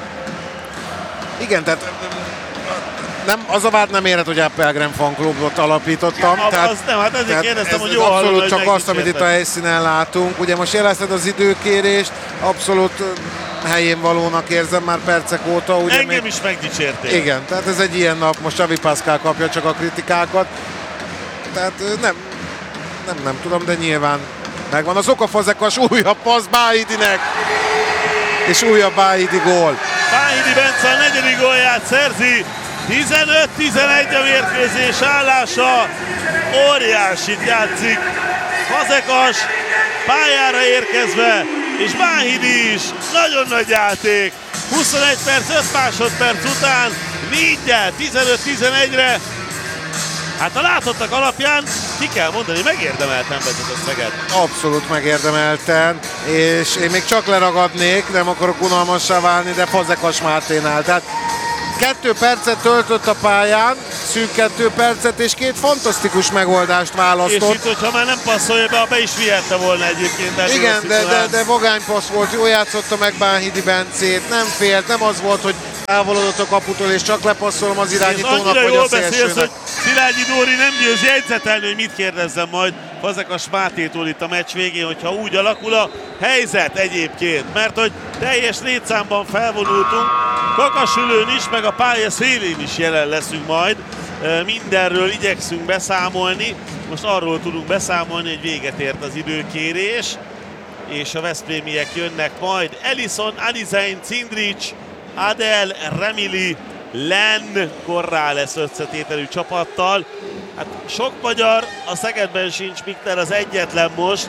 Igen, tehát nem, az a vád nem érhet, hogy Appelgren fanklubot alapítottam. Ja, tehát, az nem, hát ezért kérdeztem, hogy jó abszolút hallom, csak hogy azt, amit itt a helyszínen látunk. Ugye most jelezted az időkérést, abszolút helyén valónak érzem már percek óta. Ugye engem még... is megdicsérték. Igen, tehát ez egy ilyen nap, most Xavi Pascual kapja csak a kritikákat. Tehát nem, nem, nem tudom, de nyilván Megvan az oka, Fazekas, újabb passz Báhidinek, és újabb Báhidi gól. Báhidi Bence a negyedik gólját szerzi, tizenöt tizenegy a mérkőzés állása, óriásit játszik Fazekas, pályára érkezve, és Báhidi is, nagyon nagy játék, huszonegy perc, öt másodperc után négyel, tizenöt tizenegyre, hát a látottak alapján ki kell mondani, megérdemelten vezet a Szeged. Abszolút megérdemelten, és én még csak leragadnék, nem akarok unalmassá válni, de Fazekas Máténál. Tehát kettő percet töltött a pályán, szűk kettő percet, és két fantasztikus megoldást választott. És itt, hogyha már nem passzolja be, be is vihette volna egyébként. Igen, de, de, de vagánypassz volt, jól játszotta meg Báhidi Bencét, nem félt, nem az volt, hogy távolodott a kaputól, és csak lepasszolom az irányítónak, hogy a szélsőnek. Hogy Szilágyi Dóri nem győz jegyzetelni, hogy mit kérdezzem majd Fazekas Mátétól itt a meccs végén, hogyha úgy alakul a helyzet egyébként, mert hogy teljes létszámban felvonultunk, Kakasülőn is, meg a pálya szélén is jelen leszünk majd, mindenről igyekszünk beszámolni, most arról tudunk beszámolni, hogy véget ért az időkérés, és a veszprémiek jönnek majd. Ellison, Alizein, Cindric, Adel, Remili, Len, Corrales összetételű csapattal. Hát sok magyar, a Szegedben sincs, Mikter az egyetlen most.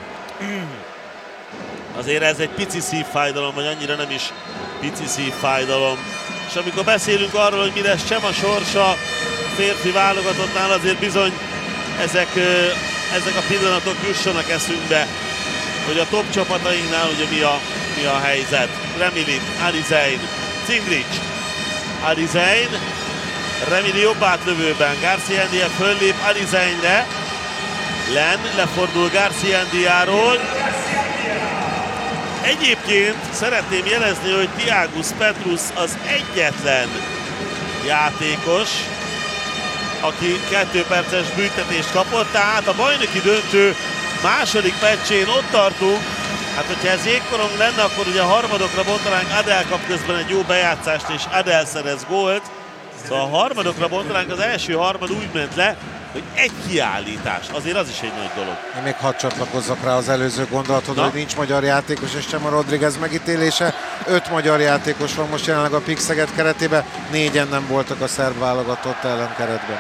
Azért ez egy pici szívfájdalom, vagy annyira nem is pici szívfájdalom. És amikor beszélünk arról, hogy mi lesz Csema sorsa a férfi válogatottnál, azért bizony ezek, ezek a pillanatok jussanak eszünkbe, hogy a top csapatainknál ugye mi a, mi a helyzet. Remili, Alizein, Cindric, Alizein, Remili jobb átlövőben, Garciendia föllép Alizeinre, Len lefordul Garciendiáról. Egyébként szeretném jelezni, hogy Tiagus Petrus az egyetlen játékos, aki kettő perces büntetést kapott, tehát a bajnoki döntő második meccsén ott tartunk. Hát, hogyha ez jégkorong lenne, akkor ugye a harmadokra bontanánk, Adel kap közben egy jó bejátszást, és Adel szerez gólt. Szóval a harmadokra bontanánk, az első harmad úgy ment le, hogy egy kiállítás, azért az is egy nagy dolog. Én még hadd csatlakozzak rá az előző gondolatot, hogy nincs magyar játékos, és Csema Rodriguez megítélése. Öt magyar játékos van most jelenleg a Pik Szeged keretében, négyen nem voltak a szerb válogatott ellen keretben.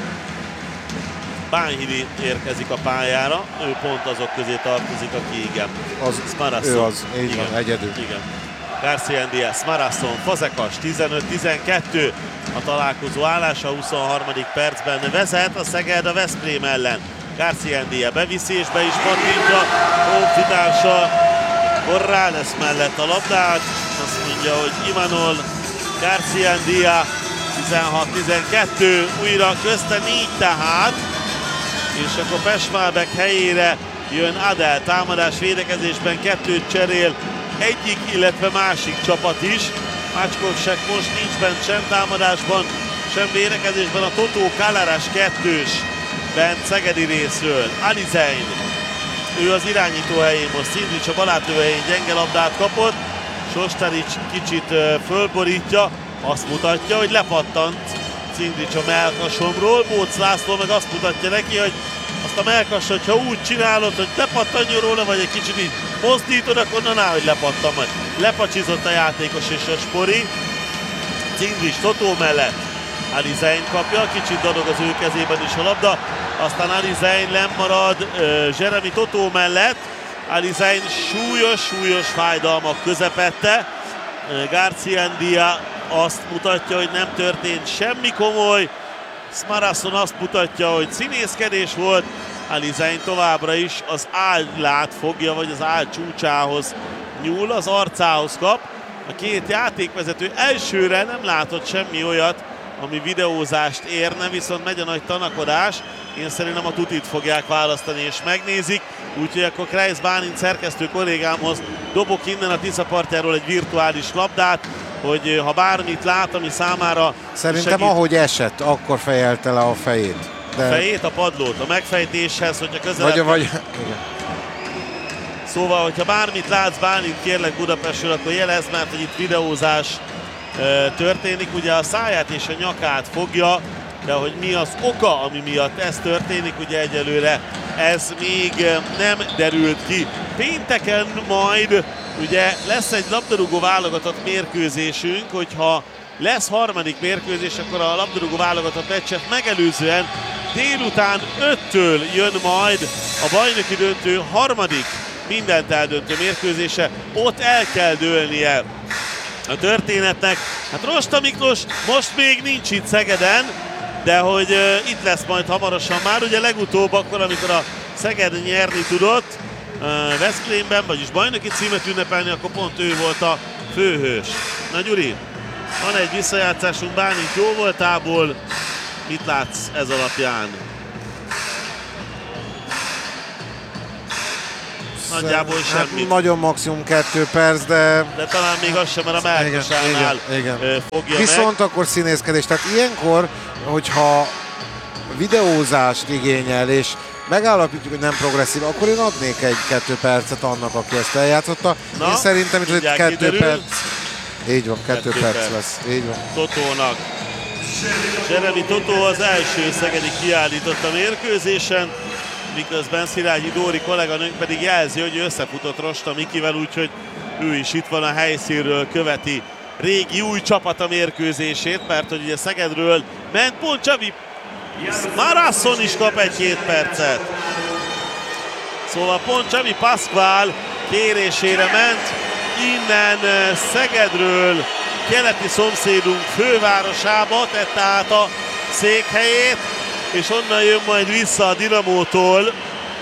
Báhidi érkezik a pályára, ő pont azok közé tartozik, aki igen. Az, Smarasson. ő az, így igen. van, egyedül. Igen. Garciendia, Smarasson, Fazekas, tizenöt tizenkettő a találkozó állása, huszonharmadik percben vezet a Szeged a Veszprém ellen. Garciendia beviszi és be is pattintja honfitársa Corrales mellett a labdát. Azt mondja, hogy Imanol, Garciendia, tizenhat tizenkettő, újra közte négy tehát, és akkor Pesmálbek helyére jön Adel, támadás védekezésben kettőt cserél egyik, illetve másik csapat is. Mácskovsek most nincs bent sem támadásban, sem védekezésben, a Totó Kalaras kettős bent szegedi részről. Alizein, ő az irányító helyén most, Cindric a balátlövő helyén gyenge labdát kapott, Sostaric kicsit fölborítja, azt mutatja, hogy lepattant Cindric a mellkasomról, Bóc László meg azt mutatja neki, hogy azt a mellkasot, ha úgy csinálod, hogy lepattanjon róla, vagy egy kicsit így mozdítod, akkor na, hogy lepattan majd. Lepacsizott a játékos és a Spori. Cindric Totó mellett. Alizein kapja, kicsit dadog az ő kezében is a labda. Aztán Alizein lemarad uh, Jeremy Totó mellett. Alizein súlyos-súlyos fájdalmak közepette. Uh, Garciendia azt mutatja, hogy nem történt semmi komoly. Smarasson azt mutatja, hogy színészkedés volt. Alizein továbbra is az állát fogja, vagy az áll csúcsához nyúl, az arcához kap. A két játékvezető elsőre nem látott semmi olyat, ami videózást érne, viszont megy a nagy tanakodás. Én szerintem a tutit fogják választani és megnézik. Úgyhogy akkor Kreis Bálint szerkesztő kollégámhoz dobok innen a Tisza partjáról egy virtuális labdát, hogy ha bármit lát, ami számára Szerintem segít... ahogy esett, akkor fejelte le a fejét. De... A fejét, a padlót, a megfejtéshez, hogyha közelebb... Vagy, vagy... Szóval, hogyha bármit látsz Bálint, kérlek Budapestről, akkor jelezd, mert hogy itt videózás e, történik. Ugye a száját és a nyakát fogja de hogy mi az oka, ami miatt ez történik, ugye egyelőre ez még nem derült ki. Pénteken majd ugye lesz egy labdarúgó válogatott mérkőzésünk, hogyha lesz harmadik mérkőzés, akkor a labdarúgó válogatott meccset megelőzően délután öttől jön majd a bajnoki döntő harmadik mindent eldöntő mérkőzése. Ott el kell dőlnie a történetnek. Hát Rosta Miklós most még nincs itt Szegeden, de hogy uh, itt lesz majd hamarosan már. Ugye legutóbb akkor, amikor a Szeged nyerni tudott uh, Veszprémben, vagyis bajnoki címet ünnepelni, akkor pont ő volt a főhős. Na Gyuri, van egy visszajátszásunk Bálint jó voltából. Mit látsz ez alapján? Nagyjából semmit. Hát nagyon maximum kettő perc, de... De talán még az sem, mert a Márkosánál fogja Viszont meg. akkor színészkedés. Tehát ilyenkor, hogyha videózást igényel, és megállapítjuk, hogy nem progresszív, akkor én adnék egy kettő percet annak, aki ezt eljátszotta. Na, én szerintem itt egy kettő kiderül. perc. Így van, kettő, Kettő perc, perc. lesz. Így van. Totónak. Jeremy Totó az első szegedi kiállított a mérkőzésen, miközben Szilágyi Dóri kolléganőnk pedig jelzi, hogy összefutott Rosta Mikivel, úgyhogy ő is itt van a helyszínről, követi régi új csapata mérkőzését, mert hogy ugye Szegedről ment pont Csabi Marasson is kap egy-két percet. Szóval pont Csabi Pascual kérésére ment innen Szegedről keleti szomszédunk fővárosába, tette át a székhelyét, és onnan jön majd vissza a Dinamótól.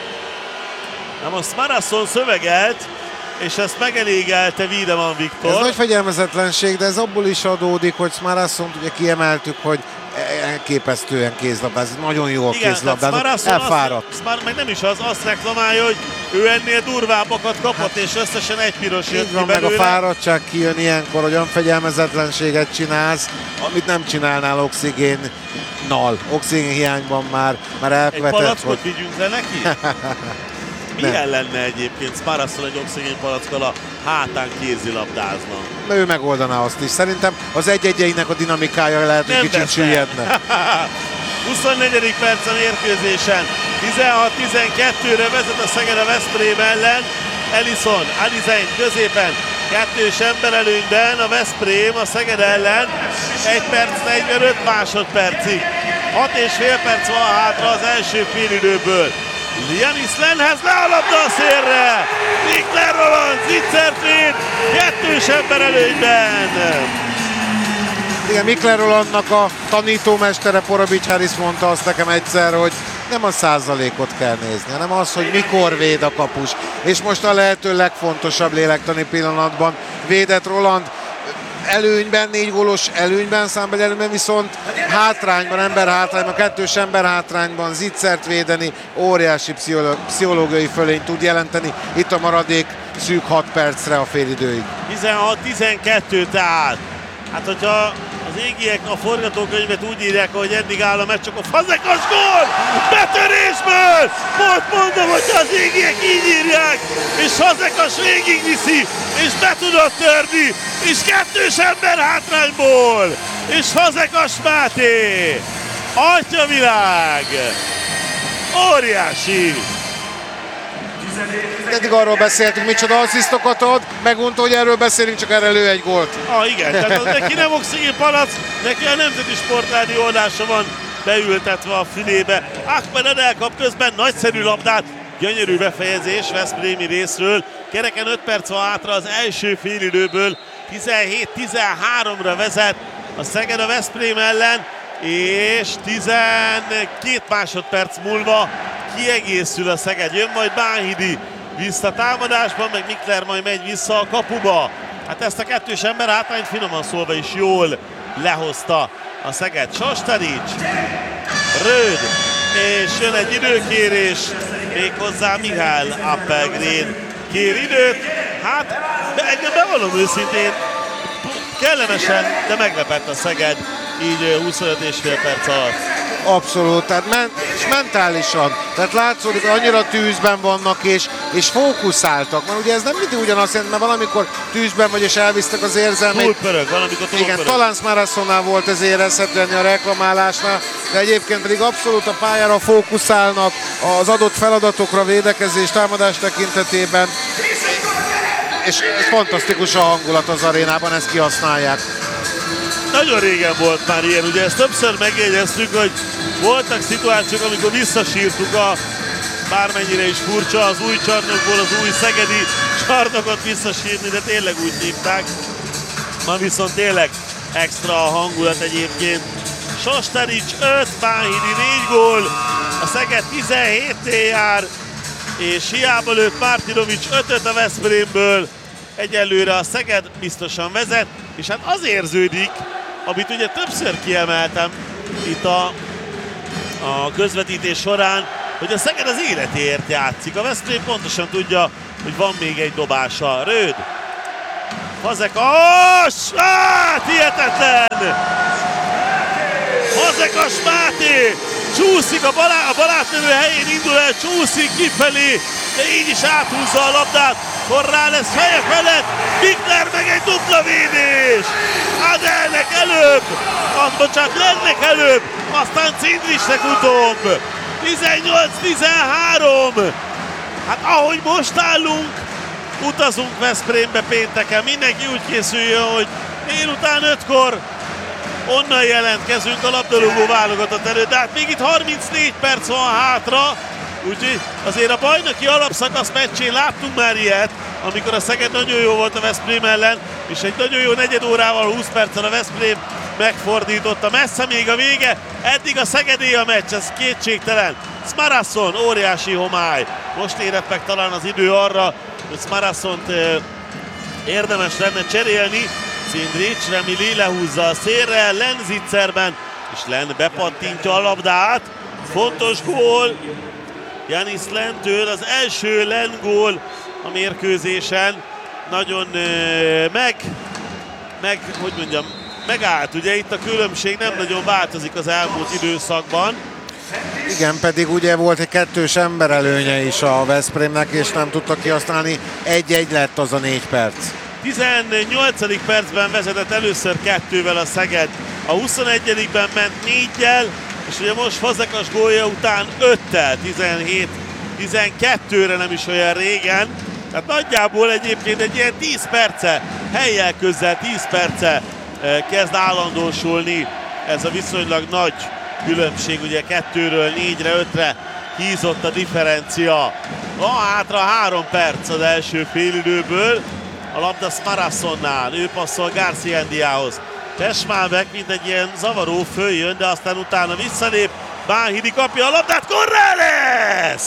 Na most Marasson szövegelt, és ezt megelégelte Wiedemann Viktor. Ez nagy fegyelmezetlenség, de ez abból is adódik, hogy Marassont ugye kiemeltük, hogy elképesztően kézlabdáz, nagyon jó a kézlabdáz, elfáradt. Azt, meg nem is az, azt reklamálja, hogy ő ennél durvábbakat kapott, hát, és összesen egy piros jött ki van, belőle. meg a fáradtság kijön ilyenkor, hogy olyan fegyelmezetlenséget csinálsz, amit nem csinálnál oxigénnal. Oxigén hiányban már, már elkövetett. Egy palackot hogy... vigyünk le neki? Milyen lenne egyébként Marasson egy oxigénpalackkal a hátán kézilabdázna? Ő megoldaná azt is. Szerintem az egy-egyeinek a dinamikája lehet, hogy kicsit süllyedne. huszonnegyedik perc a mérkőzésen. tizenhat tizenkettőre vezet a Szeged a Veszprém ellen. Ellison, Alizein középen. Kettős emberelőnyben a Veszprém a Szeged ellen. egy perc negyvenöt másodpercig. hat és fél perc van hátra az első félidőből. Janis Lenhez le a labda a szélre! Mikler Roland zicsert véd, kettős ember előnyben! Igen, Mikler Rolandnak a tanítómestere Porobics Harris mondta azt nekem egyszer, hogy nem a százalékot kell nézni, hanem az, hogy mikor véd a kapus. És most a lehető legfontosabb lélektani pillanatban védett Roland. Előnyben, négy gólos előnyben, számbeli előnyben, viszont hátrányban, ember hátrányban, kettős ember hátrányban zicsert védeni, óriási pszichológiai fölényt tud jelenteni itt a maradék szűk hat percre a félidőig. tizenhat tizenkettő tehát. Hát hogyha az égiek a forgatókönyvet úgy írják, hogy eddig áll a meccs, akkor Fazekas gól! Betörésből! Most mondom, hogy az égiek így írják, és Fazekas végigviszi, és be tudott törni, és kettős ember hátrányból, és Fazekas Máté! Atyavilág! Óriási! Eddig arról beszéltünk, micsoda asszisztokat ad, megunta, hogy erről beszélünk, csak erre lő egy gólt. Ah, igen, tehát neki nem oxigén palac, neki a Nemzeti Sportrádió adása van beültetve a fülébe. Ahmed elkap közben nagyszerű labdát, gyönyörű befejezés Veszprémi részről. Kereken öt perc van hátra az első félidőből, tizenhét tizenháromra vezet a Szeged a Veszprém ellen, és tizenkét másodperc múlva kiegészül a Szeged. Jön majd Bánhidi visszatámadásban, meg Mikler majd megy vissza a kapuba. Hát ezt a kettős ember hátrányt finoman szólva is jól lehozta a Szeged. Sostarics, Röd, és jön egy időkérés, méghozzá Mihály Appelgren kér időt. Hát engem bevallom őszintén, kellemesen, de meglepett a Szeged így huszonöt és fél perc alatt. Abszolút, tehát men, és mentálisan, tehát látszódik, hogy annyira tűzben vannak és, és fókuszáltak, mert ugye ez nem mindig ugyanazt jelent, mert valamikor tűzben vagy és elvisztek az érzelmek. Túlpörög, valamikor túlpörög. Igen, talán Smarassonnál volt ez érezhetően a reklamálásnál, de egyébként pedig abszolút a pályára fókuszálnak az adott feladatokra, védekezés, támadás tekintetében, és fantasztikus a hangulat az arénában, ezt kihasználják. Nagyon régen volt már ilyen, ugye ezt többször megjegyeztük, hogy voltak szituációk, amikor visszasírtuk a, bármennyire is furcsa, az új csarnokból az új szegedi csarnokot visszasírni, de tényleg úgy hívták. Ma viszont tényleg extra a hangulat egyébként. Sosterics öt, Bánhidi négy gól, a Szeged tizenhétnél jár, és hiába lőtt Mártinovics ötöt a Veszprémből, egyelőre a Szeged biztosan vezet, és hát az érződik, amit ugye többször kiemeltem itt a, a közvetítés során, hogy a Szeged az életéért játszik. A Veszprém pontosan tudja, hogy van még egy dobása. Röd. Fazekas! Hát, hihetetlen! Fazekas Máté! Csúszik a, balá, a barátnövő helyén, indul el, csúszik kifelé, de így is áthúzza a labdát. Korrál lesz fejek mellett, Mikler meg egy dupla védés! Adelnek előbb, az bocsánat, Lennek előbb, aztán Cindricsnek utóbb. tizennyolc tizenhárom. Hát ahogy most állunk, utazunk Veszprémbe pénteken. Mindenki úgy készüljön, hogy délután ötkor onnan jelentkezünk a labdarúgó válogatott előtt. De hát még itt harmincnégy perc van hátra, úgyhogy azért a bajnoki alapszakasz meccsén láttunk már ilyet, amikor a Szeged nagyon jó volt a Veszprém ellen, és egy nagyon jó negyed órával, húsz perccel a Veszprém megfordította. Messze még a vége, eddig a Szegedé a meccs, ez kétségtelen. Smarasson, óriási homály. Most érett meg talán az idő arra, hogy Smarassont eh, érdemes lenne cserélni. Cindrics, Remili lehúzza a szélre, Len zicserben, és Len bepattintja a labdát. Fontos gól Janis Lentől, az első Len gól a mérkőzésen. Nagyon eh, meg, meg, hogy mondjam, megállt. Ugye itt a különbség nem nagyon változik az elmúlt időszakban. Igen, pedig ugye volt egy kettős emberelőnye is a Veszprémnek, és nem tudta kihasználni. Egy-egy lett az a négy perc. tizennyolcadik percben vezetett először kettővel a Szeged. A huszonegyedikben ment néggyel, és ugye most Fazekas gólja után öttel, tizenhét tizenkettőre nem is olyan régen. Tehát nagyjából egyébként egy ilyen tíz perce, helyjel közel tíz perce kezd állandósulni ez a viszonylag nagy különbség, ugye kettőről négyre, ötre hízott a differencia. Van hátra három perc az első félidőből, a labda Smarassonnál, ő passzol Garciandiához. Tesmálbek, mint egy ilyen zavaró, följön, de aztán utána visszalép, Bánhidi kapja a labdát, Corrales!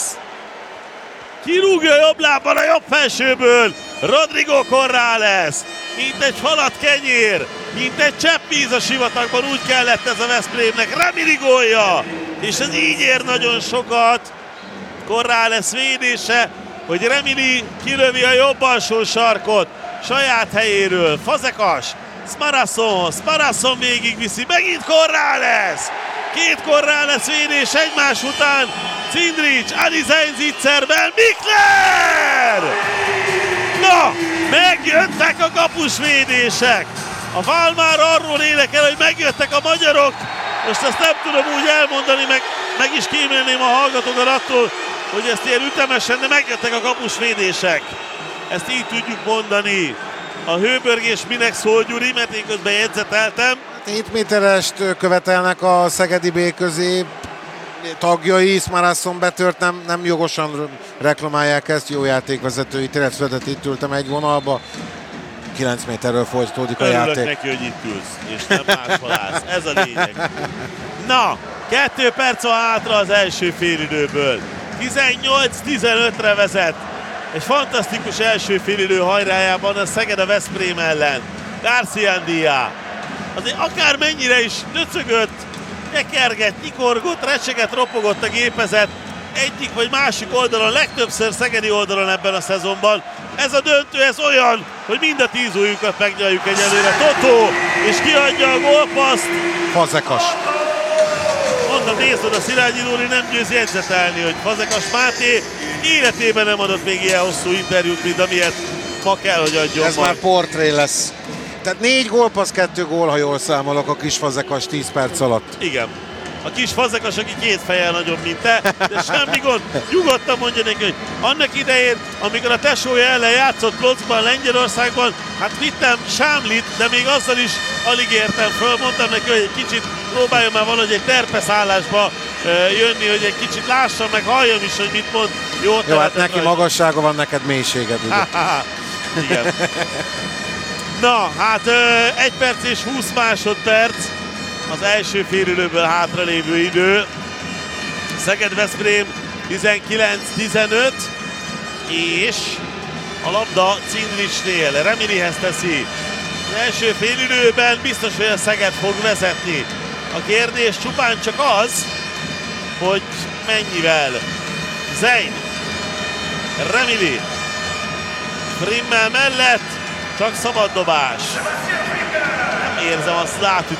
Kirúgja jobb lábbal a jobb felsőből, Rodrigo Corrales, mint egy falat kenyér, mint egy csepp víz a sivatagban, úgy kellett ez a Veszprémnek, Remili gólja, és ez így ér nagyon sokat. Corrales védése, hogy Remili kilövi a jobb alsó sarkot saját helyéről. Fazekas, Smarasson, Smarasson végigviszi, megint Corrales! Két Corrales védés egymás után, Cindrics, Adizein zicserben, Mikler! Na, megjöttek a kapusvédések! A fál már arról énekel, hogy megjöttek a magyarok, most ezt nem tudom úgy elmondani, meg, meg is kímélném a hallgatókat attól, hogy ezt ilyen ütemesen, de megjöttek a kapusvédések. Ezt így tudjuk mondani. A hőbörgés minek szól, Gyuri, mert én közben jegyzeteltem. hét méterest követelnek a Szegedi B közé tagjai, Smarasson betört, nem, nem jogosan reklamálják ezt, jó játékvezetői, tényleg született, itt ültem egy vonalba. kilenc méterről folytatódik a Örülök játék. neki, hogy itt ülsz, és nem máshol állsz. Ez a lényeg. Na, kettő perc van hátra az első félidőből. tizennyolc tizenötre vezet. Egy fantasztikus első félidő hajrájában a Szeged a Veszprém ellen. Garciandia. Azért akármennyire is döcögött, nyekergett, nyikorgott, recsegett, ropogott a gépezet. Egyik vagy másik oldalon, legtöbbször szegedi oldalon ebben a szezonban. Ez a döntő, ez olyan, hogy mind a tíz ujjukat megnyaljuk egyelőre. Totó, és kiadja a gólpaszt. Fazekas. mondom, nézd oda, Szilágyi Dóri nem győz jegyzetelni, hogy Fazekas Máté életében nem adott még ilyen hosszú interjút, mint amilyet ma kell, hogy adjon. Ez majd. már portré lesz. Tehát négy gólpassz, kettő gól, ha jól számolok, a kis Fazekas tíz perc alatt. Igen. A kis Fazekas, aki két fejjel nagyobb, mint te, de semmi gond. Nyugodtan mondja neki, hogy annak idején, amikor a tesója ellen játszott Klotzban, Lengyelországban, hát vittem Sámlit, de még azzal is alig értem föl. Mondtam neki, hogy egy kicsit próbáljon már valahogy egy terpeszállásba jönni, hogy egy kicsit lássam, meg halljam is, hogy mit mond. Jó, Jó, hát neki rajta. Magassága van, neked mélységed. Ugye? Igen. Na, hát egy perc és húsz másodperc az első félidőből hátralévő idő. Szeged-Veszprém tizenkilenc tizenöt, és a labda Cindricsnél. Remilihez teszi. Az első félidőben biztos, hogy a Szeged fog vezetni. A kérdés csupán csak az, hogy mennyivel. Zein, Remili, Frimmel mellett, csak szabad dobás. Nem érzem azt, látni